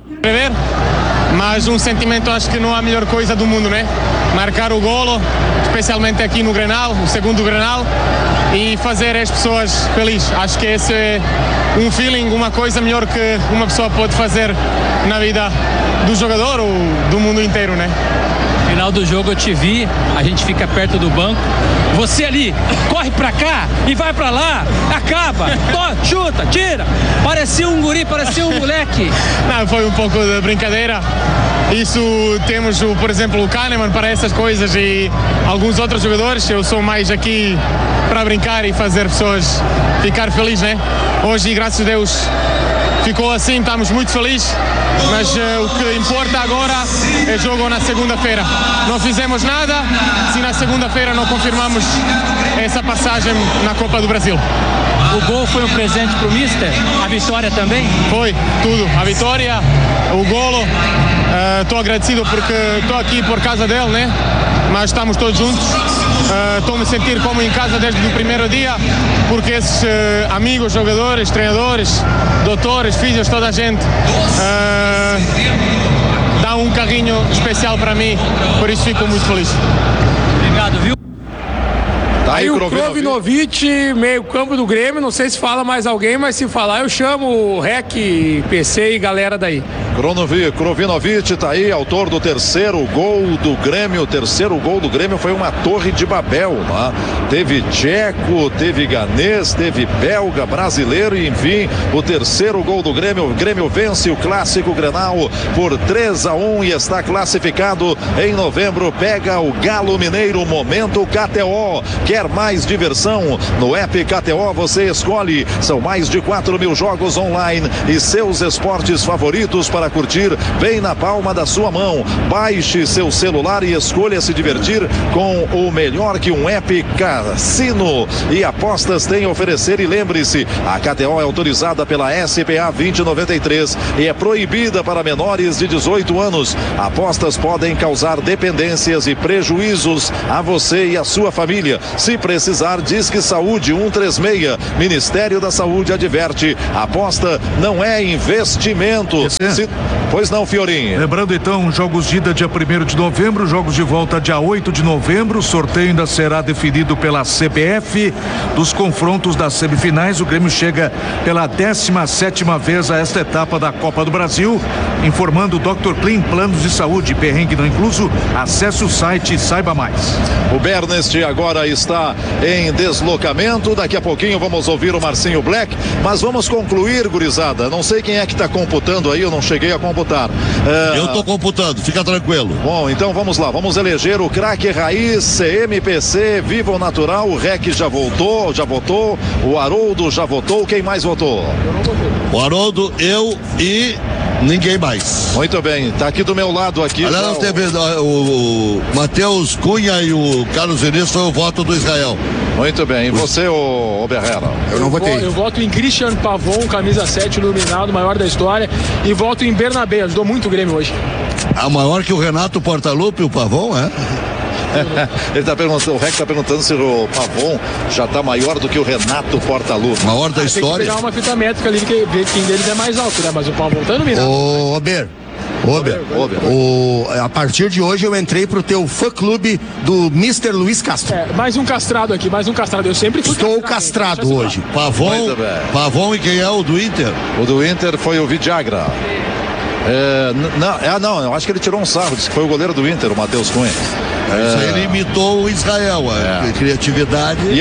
Mas um sentimento, acho que não há melhor coisa do mundo, né? Marcar o golo, especialmente aqui no Grenal, o segundo Grenal, e fazer as pessoas felizes. Acho que esse é um feeling, uma coisa melhor que uma pessoa pode fazer na vida do jogador ou do mundo inteiro, né?
No final do jogo eu te vi, a gente fica perto do banco, você ali corre pra cá e vai pra lá, acaba, chuta, tira, parecia um guri, parecia um moleque.
Não, foi um pouco de brincadeira. Isso temos, por exemplo, o Kahneman para essas coisas e alguns outros jogadores. Eu sou mais aqui para brincar e fazer pessoas ficar felizes, né? Hoje, graças a Deus, ficou assim, estamos muito felizes, mas o que importa agora é jogo na segunda-feira. Não fizemos nada se na segunda-feira não confirmamos essa passagem na Copa do Brasil.
O gol foi um presente pro mister? A vitória também?
Foi, tudo. A vitória, o golo. Estou agradecido porque estou aqui por causa dele, né? Mas estamos todos juntos. Estou me sentir como em casa desde o primeiro dia, porque esses amigos, jogadores, treinadores, doutores, filhos, toda a gente dá um carinho especial para mim, por isso fico muito feliz.
Obrigado, viu?
Aí o Krovinovic, meio campo do Grêmio, não sei se fala mais alguém, mas se falar eu chamo o Rec, PC e galera daí.
Krovinovic tá aí, autor do terceiro gol do Grêmio. O terceiro gol do Grêmio foi uma torre de Babel, né? Teve tcheco, teve ganês, teve belga, brasileiro, e enfim, o terceiro gol do Grêmio. O Grêmio vence o clássico Grenal por 3-1 e está classificado em novembro. Pega o Galo Mineiro, momento KTO. Quer mais diversão? No app KTO você escolhe. São mais de 4.000 jogos online e seus esportes favoritos para curtir bem na palma da sua mão. Baixe seu celular e escolha se divertir com o melhor que um app cassino e apostas tem a oferecer. E lembre-se, a KTO é autorizada pela SPA 2093 e é proibida para menores de 18 anos. Apostas podem causar dependências e prejuízos a você e a sua família. Se precisar, Disque Saúde 136. Ministério da Saúde adverte: aposta não é investimento. Pois não, Fiorinho.
Lembrando então, jogos de ida dia 1º de novembro, jogos de volta dia 8 de novembro. O sorteio ainda será definido pela CBF. Dos confrontos das semifinais, o Grêmio chega pela 17ª vez a esta etapa da Copa do Brasil. Informando o Dr. Clean, planos de saúde, perrengue não incluso. Acesse o site e saiba mais.
O Bernest agora está em deslocamento. Daqui a pouquinho vamos ouvir o Marcinho Black, mas vamos concluir, gurizada. Não sei quem é que está computando aí, eu não cheguei a computar.
Eu estou computando, fica tranquilo.
Bom, então vamos lá, vamos eleger o craque raiz, CMPC, Viva o Natural. O Rec já votou, o Haroldo já votou. Quem mais votou?
O Haroldo, eu e ninguém mais.
Muito bem, tá aqui do meu lado aqui.
Aliás, nós teve o Matheus Cunha e o Carlos Vinícius, foi o voto do Israel.
Muito bem, e você, ô Berrera?
Eu não votei. Eu voto em Christian Pavon, camisa 7, iluminado, maior da história, e voto em Bernabé, ajudou muito o Grêmio hoje.
Maior que o Renato Portaluppi, o Pavon, é?
Ele tá perguntando, o Rec tá perguntando se o Pavon já tá maior do que o Renato Portaluppi.
Maior da história.
Tem que pegar uma fita métrica ali, ver quem deles é mais alto, né? Mas o Pavon tá iluminado.
Ô, Ober, a partir de hoje eu entrei pro teu fã clube do Mr. Luiz Castro.
Mais um castrado aqui, mais um castrado. Eu sempre fui
Estou castrado hoje.
Pavon e quem é o do Inter?
O do Inter foi o Vidagra. Não, eu acho que ele tirou um sarro, disse que foi o goleiro do Inter, o Matheus Cunha.
Isso aí ele imitou o Israel, a criatividade.
E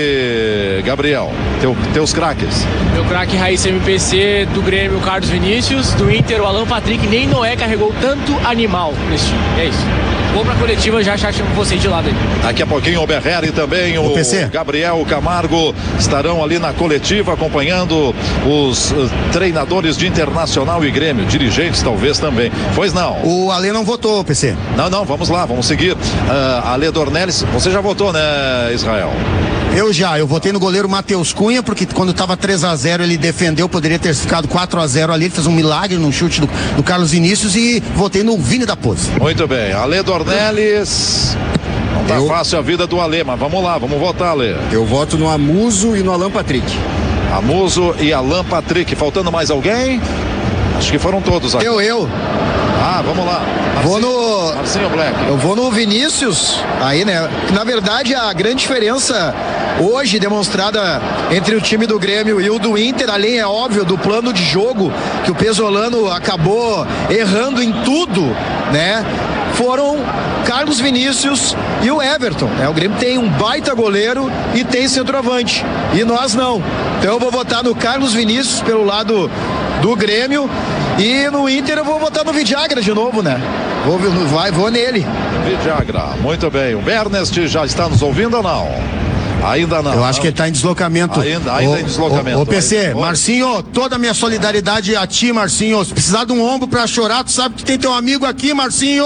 aí, Gabriel, teus craques?
Meu craque raiz MPC do Grêmio, o Carlos Vinícius, do Inter, o Alan Patrick. Nem Noé carregou tanto animal nesse time. É isso. Vou pra coletiva, já chamo vocês de lado aí.
Daqui a pouquinho o Berrer e também o Gabriel Camargo estarão ali na coletiva acompanhando os treinadores de Internacional e Grêmio, dirigentes talvez também. Pois não.
O Ale não votou, PC.
Não, vamos lá, vamos seguir. Ale Dornelles, você já votou, né, Israel?
Eu votei no goleiro Matheus Cunha, porque quando estava 3-0 ele defendeu, poderia ter ficado 4-0 ali, ele fez um milagre no chute do Carlos Vinícius, e votei no Vini da Pose.
Muito bem, Ale Dornelles. Não tá fácil a vida do Ale, mas vamos lá, vamos votar, Ale.
Eu voto no Amuso e no Alan Patrick.
Amuso e Alan Patrick. Faltando mais alguém? Acho que foram todos aqui.
Eu.
Vamos lá. Marcinho Black.
Eu vou no Vinícius, aí, né? Na verdade, a grande diferença hoje demonstrada entre o time do Grêmio e o do Inter, além, é óbvio, do plano de jogo, que o Pesolano acabou errando em tudo, né? Foram Carlos Vinícius e o Everton, né? O Grêmio tem um baita goleiro e tem centroavante, e nós não. Então eu vou votar no Carlos Vinícius pelo lado do Grêmio, e no Inter eu vou votar no Vidagra de novo, né? Vou nele.
Vidagra, muito bem. O Bernest já está nos ouvindo ou não? Ainda não.
Eu acho que ele está em deslocamento.
Ainda em deslocamento.
Ô PC, Marcinho, toda a minha solidariedade a ti, Marcinho. Se precisar de um ombro pra chorar, tu sabe que tem teu amigo aqui, Marcinho.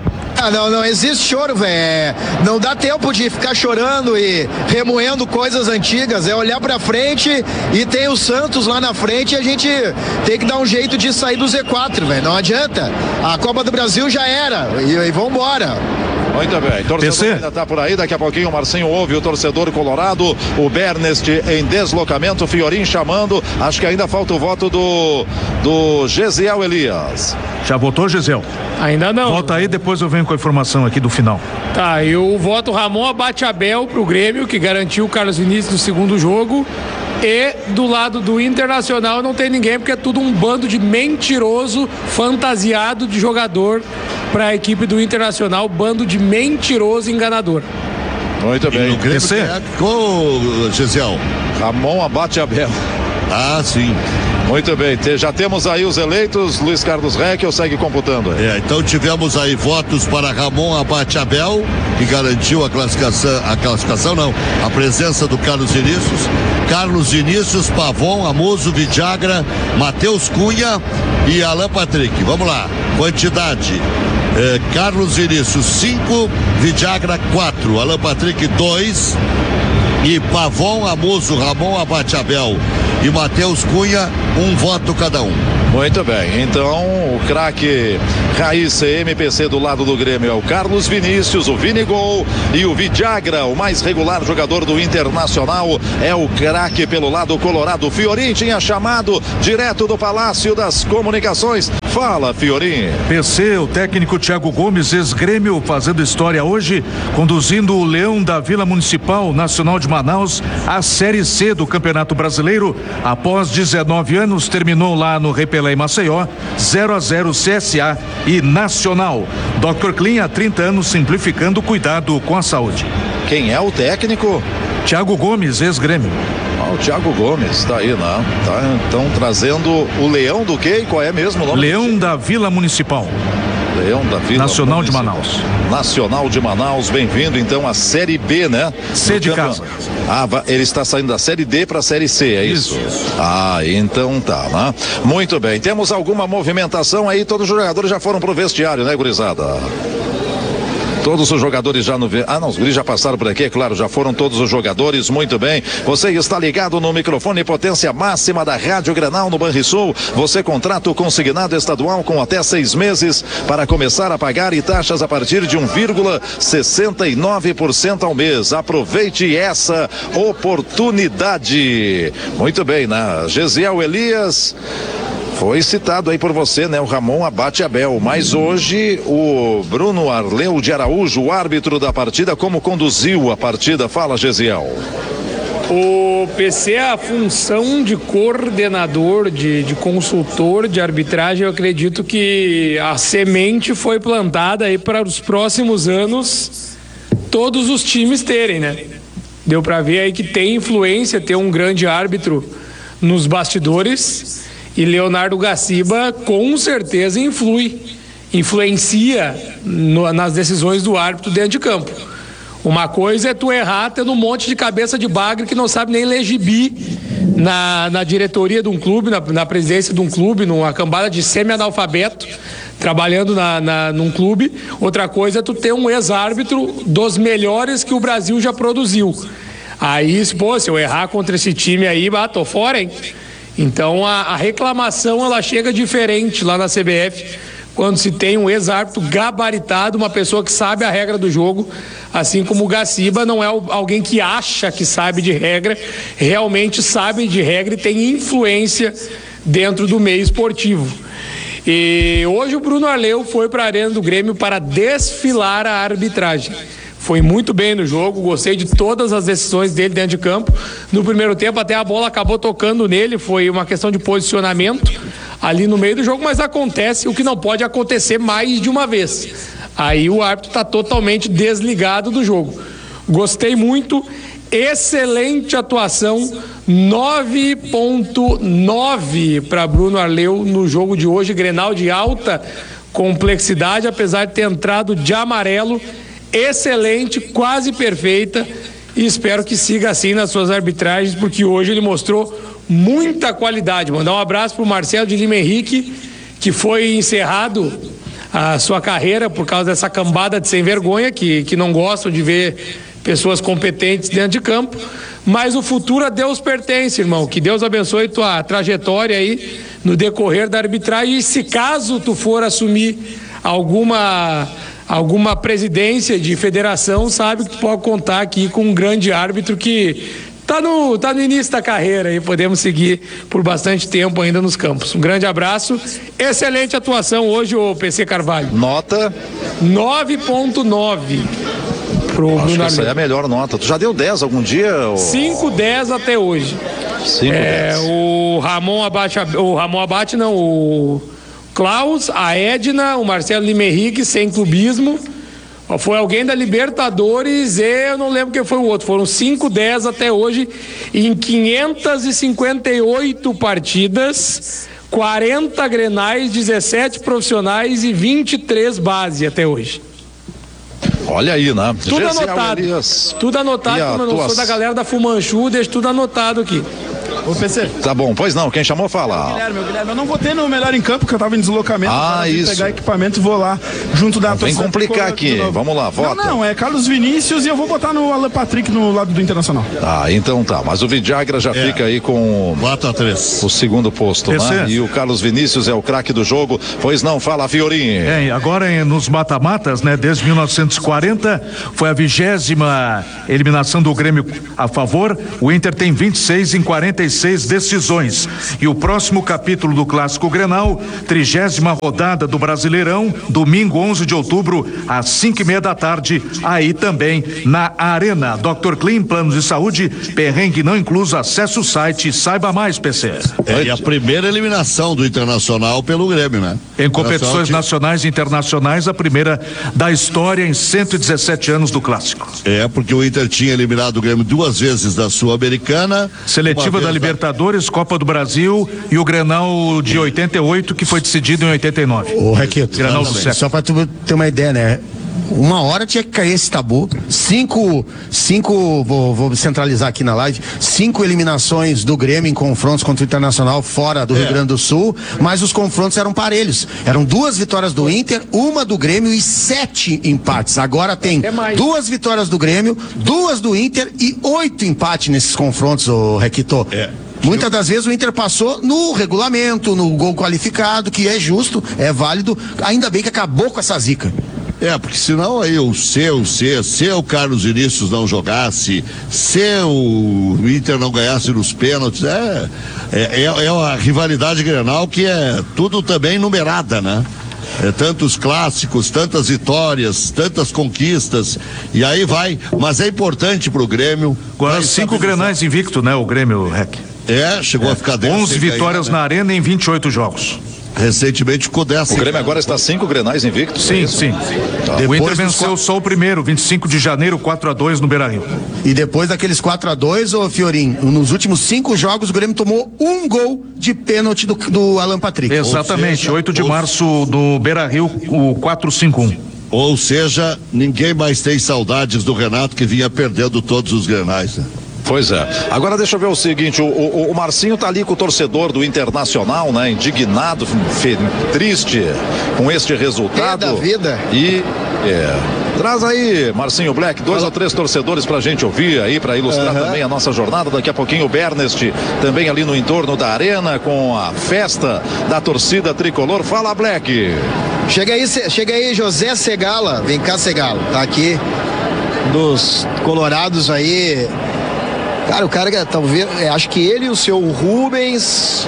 Não existe choro, velho. Não dá tempo de ficar chorando e remoendo coisas antigas. É olhar pra frente, e tem o Santos lá na frente, e a gente tem que dar um jeito de sair do Z4, velho. Não adianta. A Copa do Brasil já era. E vambora.
Muito bem, torcedor ainda está por aí, daqui a pouquinho o Marcinho ouve o torcedor colorado, o Bernest em deslocamento, Fiorim chamando, acho que ainda falta o voto do Gesiel Elias.
Já votou, Gesiel?
Ainda não.
Volta aí, depois eu venho com a informação aqui do final.
Tá, eu voto Ramon Abate-Abel pro Grêmio, que garantiu o Carlos Vinícius no segundo jogo. E do lado do Internacional não tem ninguém, porque é tudo um bando de mentiroso fantasiado de jogador para a equipe do Internacional, bando de mentiroso enganador.
Muito bem.
Gesiel?
Ramon Abate-Abel.
Sim.
Muito bem, já temos aí os eleitos. Luiz Carlos Reckel segue computando.
Então tivemos aí votos para Ramon Abate Abel, que garantiu a classificação não, a presença do Carlos Vinícius, Pavon, Amuso, Vidagra, Matheus Cunha e Alan Patrick. Vamos lá, quantidade: Carlos Vinícius 5, Vidagra 4, Alan Patrick 2 e Pavon, Amuso, Ramon Abate Abel e Matheus Cunha, 1 voto cada um.
Muito bem, então o craque raiz MPC do lado do Grêmio é o Carlos Vinícius, o Vinigol, e o Vidagra, o mais regular jogador do Internacional, é o craque pelo lado colorado. Fiorin tinha chamado direto do Palácio das Comunicações. Fala, Fiorin.
PC, o técnico Thiago Gomes, ex-Grêmio, fazendo história hoje, conduzindo o Leão da Vila Municipal Nacional de Manaus à Série C do Campeonato Brasileiro. Após 19 anos, terminou lá no Repelé, em Maceió, 0-0 CSA e Nacional. Dr. Clean, há 30 anos, simplificando o cuidado com a saúde.
Quem é o técnico?
Thiago Gomes, ex-Grêmio.
O Thiago Gomes, tá aí, né? Tá, então trazendo o Leão do quê? Qual é mesmo o nome?
Leão da Vila Municipal.
Leão da Vila
Nacional
Municipal.
de Manaus.
Nacional de Manaus, bem-vindo então à Série B, né?
C de casa.
Ele está saindo da Série D para a Série C, é isso? Então tá, né? Muito bem, temos alguma movimentação aí, todos os jogadores já foram pro vestiário, né, gurizada? Todos os jogadores já no... os guris já passaram por aqui, é claro, já foram todos os jogadores, muito bem. Você está ligado no microfone potência máxima da Rádio Grenal no Banrisul. Você contrata o consignado estadual com até 6 meses para começar a pagar e taxas a partir de 1,69% ao mês. Aproveite essa oportunidade. Muito bem, né? Gesiel Elias... Foi citado aí por você, né? O Ramon Abate Abel, mas hoje o Bruno Arleu de Araújo, o árbitro da partida, como conduziu a partida? Fala, Gesiel.
O PC, a função de coordenador, de consultor de arbitragem, eu acredito que a semente foi plantada aí para os próximos anos todos os times terem, né? Deu para ver aí que tem influência ter um grande árbitro nos bastidores. E Leonardo Gaciba com certeza influencia nas decisões do árbitro dentro de campo. Uma coisa é tu errar tendo um monte de cabeça de bagre que não sabe nem ler gibi na diretoria de um clube, na presidência de um clube, numa cambada de semi-analfabeto, trabalhando num clube. Outra coisa é tu ter um ex-árbitro dos melhores que o Brasil já produziu. Aí, se eu errar contra esse time aí, tô fora, hein? Então a reclamação ela chega diferente lá na CBF quando se tem um ex-árbitro gabaritado, uma pessoa que sabe a regra do jogo, assim como o Gaciba não é alguém que acha que sabe de regra, realmente sabe de regra e tem influência dentro do meio esportivo. E hoje o Bruno Arleu foi para a Arena do Grêmio para desfilar a arbitragem. Foi muito bem no jogo, gostei de todas as decisões dele dentro de campo. No primeiro tempo até a bola acabou tocando nele, foi uma questão de posicionamento ali no meio do jogo, mas acontece o que não pode acontecer mais de uma vez. Aí o árbitro está totalmente desligado do jogo. Gostei muito, excelente atuação, 9.9 para Bruno Arleu no jogo de hoje, Grenal de alta complexidade, apesar de ter entrado de amarelo. Excelente, quase perfeita, e espero que siga assim nas suas arbitragens, porque hoje ele mostrou muita qualidade. Mandar um abraço para o Marcelo de Lima Henrique, que foi encerrado a sua carreira por causa dessa cambada de sem vergonha, que não gostam de ver pessoas competentes dentro de campo, mas o futuro a Deus pertence, irmão. Que Deus abençoe tua trajetória aí no decorrer da arbitragem, e se caso tu for assumir alguma presidência de federação, sabe que tu pode contar aqui com um grande árbitro que tá no início da carreira e podemos seguir por bastante tempo ainda nos campos. Um grande abraço, excelente atuação hoje, o PC Carvalho.
Nota?
9.9 pro
Acho
Bruno
que essa é a melhor nota. Tu já deu 10 algum dia?
5-10 até hoje.
5-10.
O Ramon Abate não, o Klaus, a Edna, o Marcelo Lima Henrique, sem clubismo, Foi alguém da Libertadores e eu não lembro quem foi o outro. Foram 5-10 até hoje em 558 partidas, 40 grenais, 17 profissionais e 23 base até hoje.
Olha aí, né?
Tudo anotado. Tudo anotado, como eu não sou da galera da Fumanchu, deixa tudo anotado aqui.
Ô, PC.
Tá bom, pois não, quem chamou fala.
Guilherme, eu não votei no melhor em campo, porque eu tava em deslocamento.
Isso.
Pegar equipamento e vou lá, junto da
torcida. Vem complicar aqui, vamos lá, vota.
Não, é Carlos Vinícius e eu vou botar no Alan Patrick no lado do Internacional.
Então tá, mas o Vidagra já fica aí com o segundo posto, né? E o Carlos Vinícius é o craque do jogo, pois não, fala, Fiorinho.
Agora nos mata-matas, né? Desde 1940, foi a 20ª eliminação do Grêmio a favor, o Inter tem 26 em 46 decisões. E o próximo capítulo do Clássico Grenal, 30ª rodada do Brasileirão, domingo 11 de outubro, às 5:30 da tarde, aí também na Arena. Dr. Clean, planos de saúde, perrengue não incluso, acesse o site e saiba mais, PC.
E a primeira eliminação do Internacional pelo Grêmio, né?
Em competições nacionais e internacionais, a primeira da história em 117 anos do Clássico.
Porque o Inter tinha eliminado o Grêmio 2 vezes da Sul-Americana.
Seletiva da Libertadores, Copa do Brasil e o Grenal de 88, que foi decidido em 89.
Ô, Requito,
Grenal do século.
só pra tu ter uma ideia, né? Uma hora tinha que cair esse tabu. Vou centralizar aqui na live, 5 eliminações do Grêmio em confrontos contra o Internacional fora do Rio Grande do Sul, mas os confrontos eram parelhos. Eram 2 vitórias do Inter, 1 do Grêmio e 7 empates. Agora tem 2 vitórias do Grêmio, 2 do Inter e 8 empates nesses confrontos, ô Requito. Muitas das vezes o Inter passou no regulamento, no gol qualificado, que é justo, é válido. Ainda bem que acabou com essa zica.
Porque senão aí se o Carlos Vinícius não jogasse, se o Inter não ganhasse nos pênaltis, é uma rivalidade Grenal que é tudo também numerada, né? Tantos clássicos, tantas vitórias, tantas conquistas, e aí vai, mas é importante pro Grêmio.
Agora 5 grenais invicto, né? O Grêmio, Rec.
Chegou a ficar
11 vitórias na Arena em 28 jogos.
Recentemente ficou 10.
O Grêmio agora está 5 grenais invictos.
Sim.
Tá.
O Inter venceu só o primeiro, 25 de janeiro, 4-2 no Beira-Rio.
E depois daqueles 4-2, ô Fiorim, nos últimos 5 jogos o Grêmio tomou 1 gol de pênalti do Alan Patrick.
Exatamente, 8 de março no Beira-Rio, o 4-5-1.
Ou seja, ninguém mais tem saudades do Renato, que vinha perdendo todos os grenais, né?
Pois é. Agora deixa eu ver o seguinte, o Marcinho tá ali com o torcedor do Internacional, né? Indignado, triste com este resultado.
Da vida.
E traz aí, Marcinho Black, 2 ou 3 torcedores pra gente ouvir aí, pra ilustrar também a nossa jornada. Daqui a pouquinho o Bernest também ali no entorno da Arena com a festa da torcida tricolor. Fala, Black.
Chega aí, José Segala. Vem cá, Segala. Tá aqui dos colorados aí. Cara, o cara talvez, acho que ele e o seu Rubens,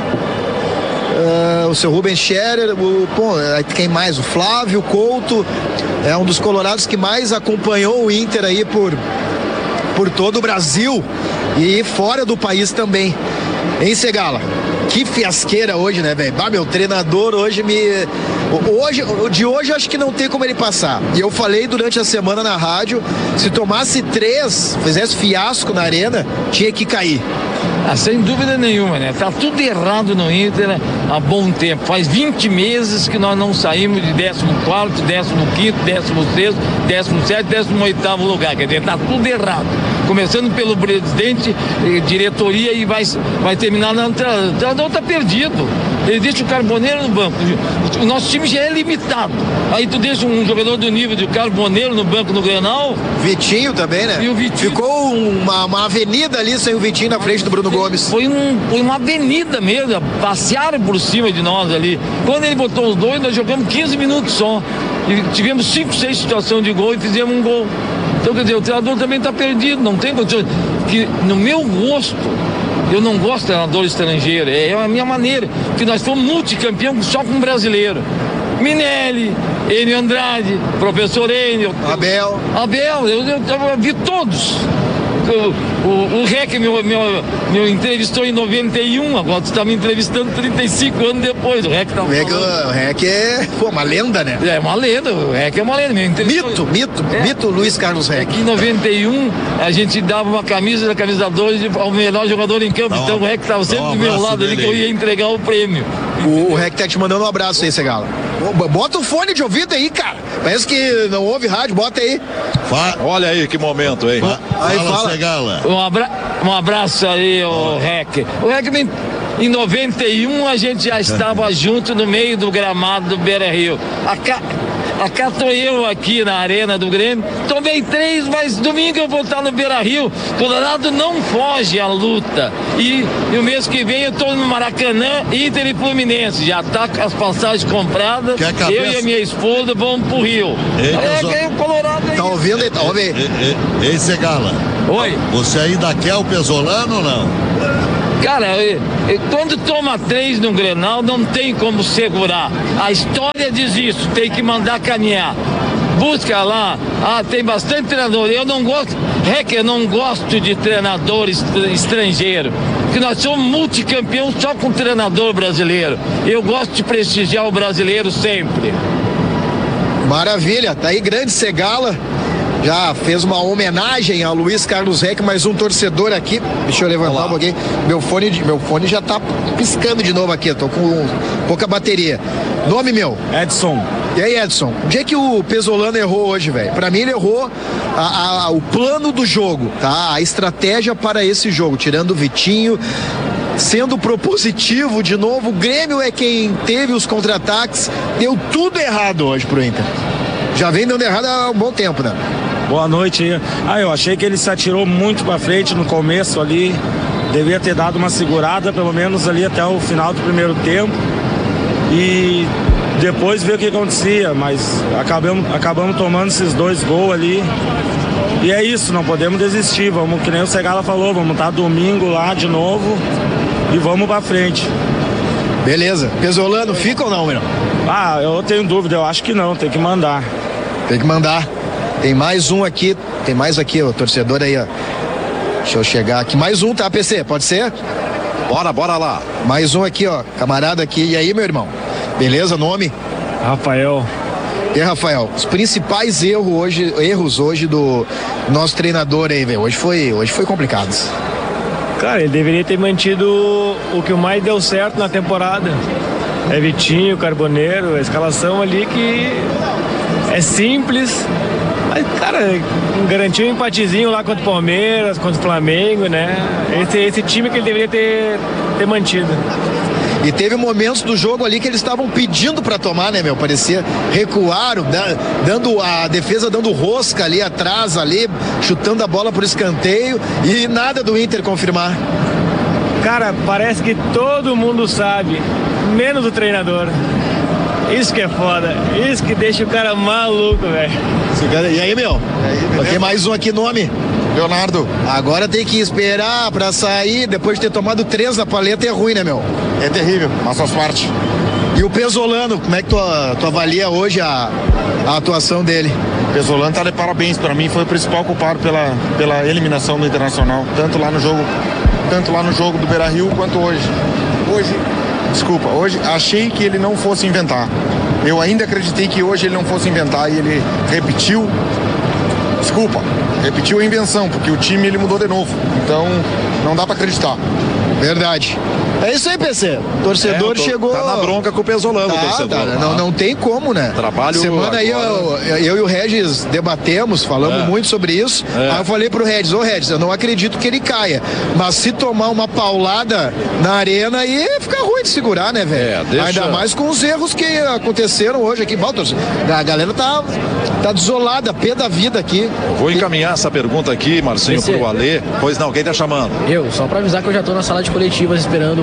o seu Rubens Scherer, quem mais? O Flávio Couto, é um dos colorados que mais acompanhou o Inter aí por todo o Brasil e fora do país também. Hein, Segala? Que fiasqueira hoje, né, velho? Meu treinador hoje de hoje acho que não tem como ele passar. E eu falei durante a semana na rádio, se tomasse 3, fizesse fiasco na Arena, tinha que cair.
Sem dúvida nenhuma, né? Tá tudo errado no Inter, né? Há bom tempo. Faz 20 meses que nós não saímos de 14º, 15º, 16º, 17º, 18º lugar. Quer dizer, tá tudo errado. Começando pelo presidente, diretoria e vai terminar na entrada. O treinador tá perdido. Ele deixa o Carboneiro no banco. O nosso time já é limitado. Aí tu deixa um jogador do nível de Carboneiro no banco no Grenal.
Vitinho também, né?
E o Vitinho.
Ficou uma avenida ali sem o Vitinho na frente do Bruno Gomes.
Foi uma avenida mesmo. Passearam por cima de nós ali. Quando ele botou os dois, nós jogamos 15 minutos só. E tivemos 5, 6 situações de gol e fizemos um gol. Então, quer dizer, o treinador também está perdido. Não tem condições. Que, no meu gosto, eu não gosto de treinador estrangeiro. É a minha maneira. Porque nós fomos multicampeão só com brasileiro. Minelli, Enio Andrade, professor Enio.
Abel,
eu vi todos. O REC me entrevistou em 91, agora você tá me entrevistando 35 anos depois. O REC tá
O REC é uma lenda, né?
É uma lenda, o REC é uma lenda.
Mito Luiz Carlos REC.
Aqui em 91, a gente dava uma camisa da camisa 2 ao melhor jogador em campo, então o REC estava sempre do meu lado ali que eu ia entregar o prêmio.
O REC tá te mandando um abraço aí, Segala. Bota o fone de ouvido aí, cara. Parece que não ouve rádio, bota aí.
Olha aí que momento, hein?
Fala, Segala.
Um abraço aí, o REC. O REC em 91 a gente já estava junto no meio do gramado do Beira-Rio. Cá tô eu aqui na arena do Grêmio, tomei 3, mas domingo eu vou estar no Beira-Rio. Colorado não foge à luta. E o mês que vem eu tô no Maracanã, Inter e Fluminense. Já tá com as passagens compradas. Eu e a minha esposa vamos pro Rio.
O
Colorado aí.
Tá ouvindo aí? Tá ouvindo?
Ei, Segala.
Oi.
Você ainda quer o Pesolano ou não?
Cara, quando toma 3 no Grenal, não tem como segurar. A história diz isso, tem que mandar caminhar. Busca lá, tem bastante treinador. Eu não gosto de treinador estrangeiro, porque nós somos multicampeões só com treinador brasileiro. Eu gosto de prestigiar o brasileiro sempre.
Maravilha, tá aí grande Segala. Já fez uma homenagem a Luiz Carlos REC, mais um torcedor aqui. Deixa eu levantar um pouquinho. Meu fone já tá piscando de novo aqui. Eu tô com pouca bateria. Nome meu?
Edson.
E aí, Edson? Onde é que o Pesolano errou hoje, velho? Pra mim ele errou o plano do jogo, tá? A estratégia para esse jogo, tirando o Vitinho, sendo propositivo de novo. O Grêmio é quem teve os contra-ataques. Deu tudo errado hoje pro Inter. Já vem dando errado há um bom tempo, né?
Boa noite. Eu achei que ele se atirou muito pra frente no começo ali. Devia ter dado uma segurada, pelo menos ali até o final do primeiro tempo. E depois ver o que acontecia, mas acabamos tomando esses 2 gols ali. E é isso, não podemos desistir. Vamos, que nem o Segala falou, vamos estar domingo lá de novo e vamos pra frente.
Beleza. Pesolano fica ou não, meu?
Eu tenho dúvida, eu acho que não, tem que mandar.
Tem que mandar. Tem mais um aqui, o torcedor aí, ó. Deixa eu chegar aqui. Mais um, tá, PC? Pode ser?
Bora lá.
Mais um aqui, ó. Camarada aqui. E aí, meu irmão? Beleza, nome?
Rafael.
E aí, Rafael, os principais erros hoje do nosso treinador aí, velho. Hoje foi complicado.
Cara, ele deveria ter mantido o que mais deu certo na temporada. É Vitinho, Carboneiro, a escalação ali que é simples. Mas, cara, garantiu um empatezinho lá contra o Palmeiras, contra o Flamengo, né? Esse time que ele deveria ter mantido.
E teve momentos do jogo ali que eles estavam pedindo pra tomar, né, meu? Parecia, recuaram, dando a defesa dando rosca ali atrás, ali, chutando a bola pro escanteio e nada do Inter confirmar.
Cara, parece que todo mundo sabe, menos o treinador. Isso que é foda, isso que deixa o cara maluco, velho.
E aí, meu? Tem mais um aqui, nome?
Leonardo.
Agora tem que esperar pra sair, depois de ter tomado 3 na paleta, é ruim, né, meu?
É terrível, mas faz parte.
E o Pesolano, como é que tu avalia hoje a atuação dele?
O Pesolano tá de parabéns, pra mim foi o principal culpado pela eliminação do Internacional, tanto lá no jogo do Beira-Rio quanto hoje. Hoje achei que ele não fosse inventar. Eu ainda acreditei que hoje ele não fosse inventar e ele repetiu a invenção, porque o time ele mudou de novo. Então não dá pra acreditar.
Verdade. É isso aí, PC. O torcedor chegou.
Tá na bronca com o Pesolano, torcedor.
Não tem como, né?
Trabalho.
Semana aí eu e o Regis debatemos, falamos muito sobre isso. Aí eu falei pro Regis, Regis, eu não acredito que ele caia. Mas se tomar uma paulada na arena, aí fica ruim de segurar, né, velho? Ainda mais com os erros que aconteceram hoje aqui. A galera tá desolada, pé da vida aqui.
Vou encaminhar essa pergunta aqui, Marcinho, pro Alê. Pois não, quem tá chamando?
Eu, só pra avisar que eu já tô na sala de coletivas esperando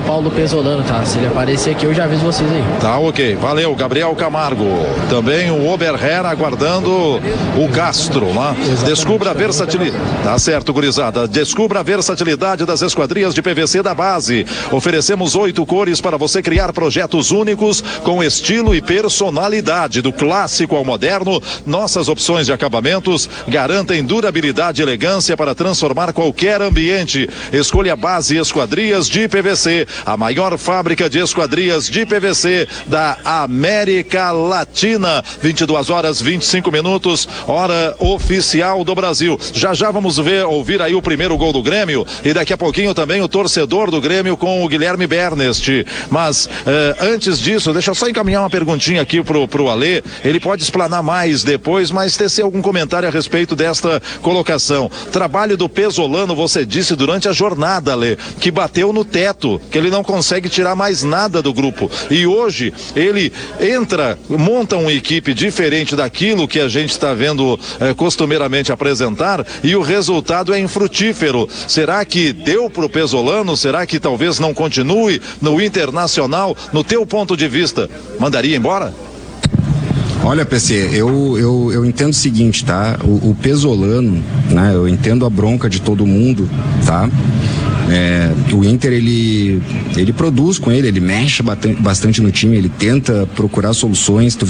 Paulo Pesolano, tá? Se ele aparecer aqui, eu já aviso vocês aí.
Tá, ok. Valeu, Gabriel Camargo. Também o Oberher aguardando o Castro, né? Descubra a versatilidade. Tá certo, gurizada. Descubra a versatilidade das esquadrias de PVC da base. Oferecemos 8 cores para você criar projetos únicos com estilo e personalidade, do clássico ao moderno. Nossas opções de acabamentos garantem durabilidade e elegância para transformar qualquer ambiente. Escolha a Base Esquadrias de PVC, a maior fábrica de esquadrias de PVC da América Latina. 22h25, hora oficial do Brasil. Já vamos ouvir aí o primeiro gol do Grêmio e daqui a pouquinho também o torcedor do Grêmio com o Guilherme Bernest. Mas antes disso, deixa eu só encaminhar uma perguntinha aqui pro Alê. Ele pode explanar mais depois, mas tecer algum comentário a respeito desta colocação. Trabalho do Pesolano, você disse durante a jornada, Alê, que bateu no teto, que ele não consegue tirar mais nada do grupo. E hoje ele monta uma equipe diferente daquilo que a gente está vendo costumeiramente apresentar, e o resultado é infrutífero. Será que deu pro Pesolano? Será que talvez não continue no Internacional? No teu ponto de vista, mandaria embora?
Olha, PC, eu entendo o seguinte, tá? O Pesolano, né? Eu entendo a bronca de todo mundo, tá? O Inter, ele produz com ele mexe bastante no time, ele tenta procurar soluções.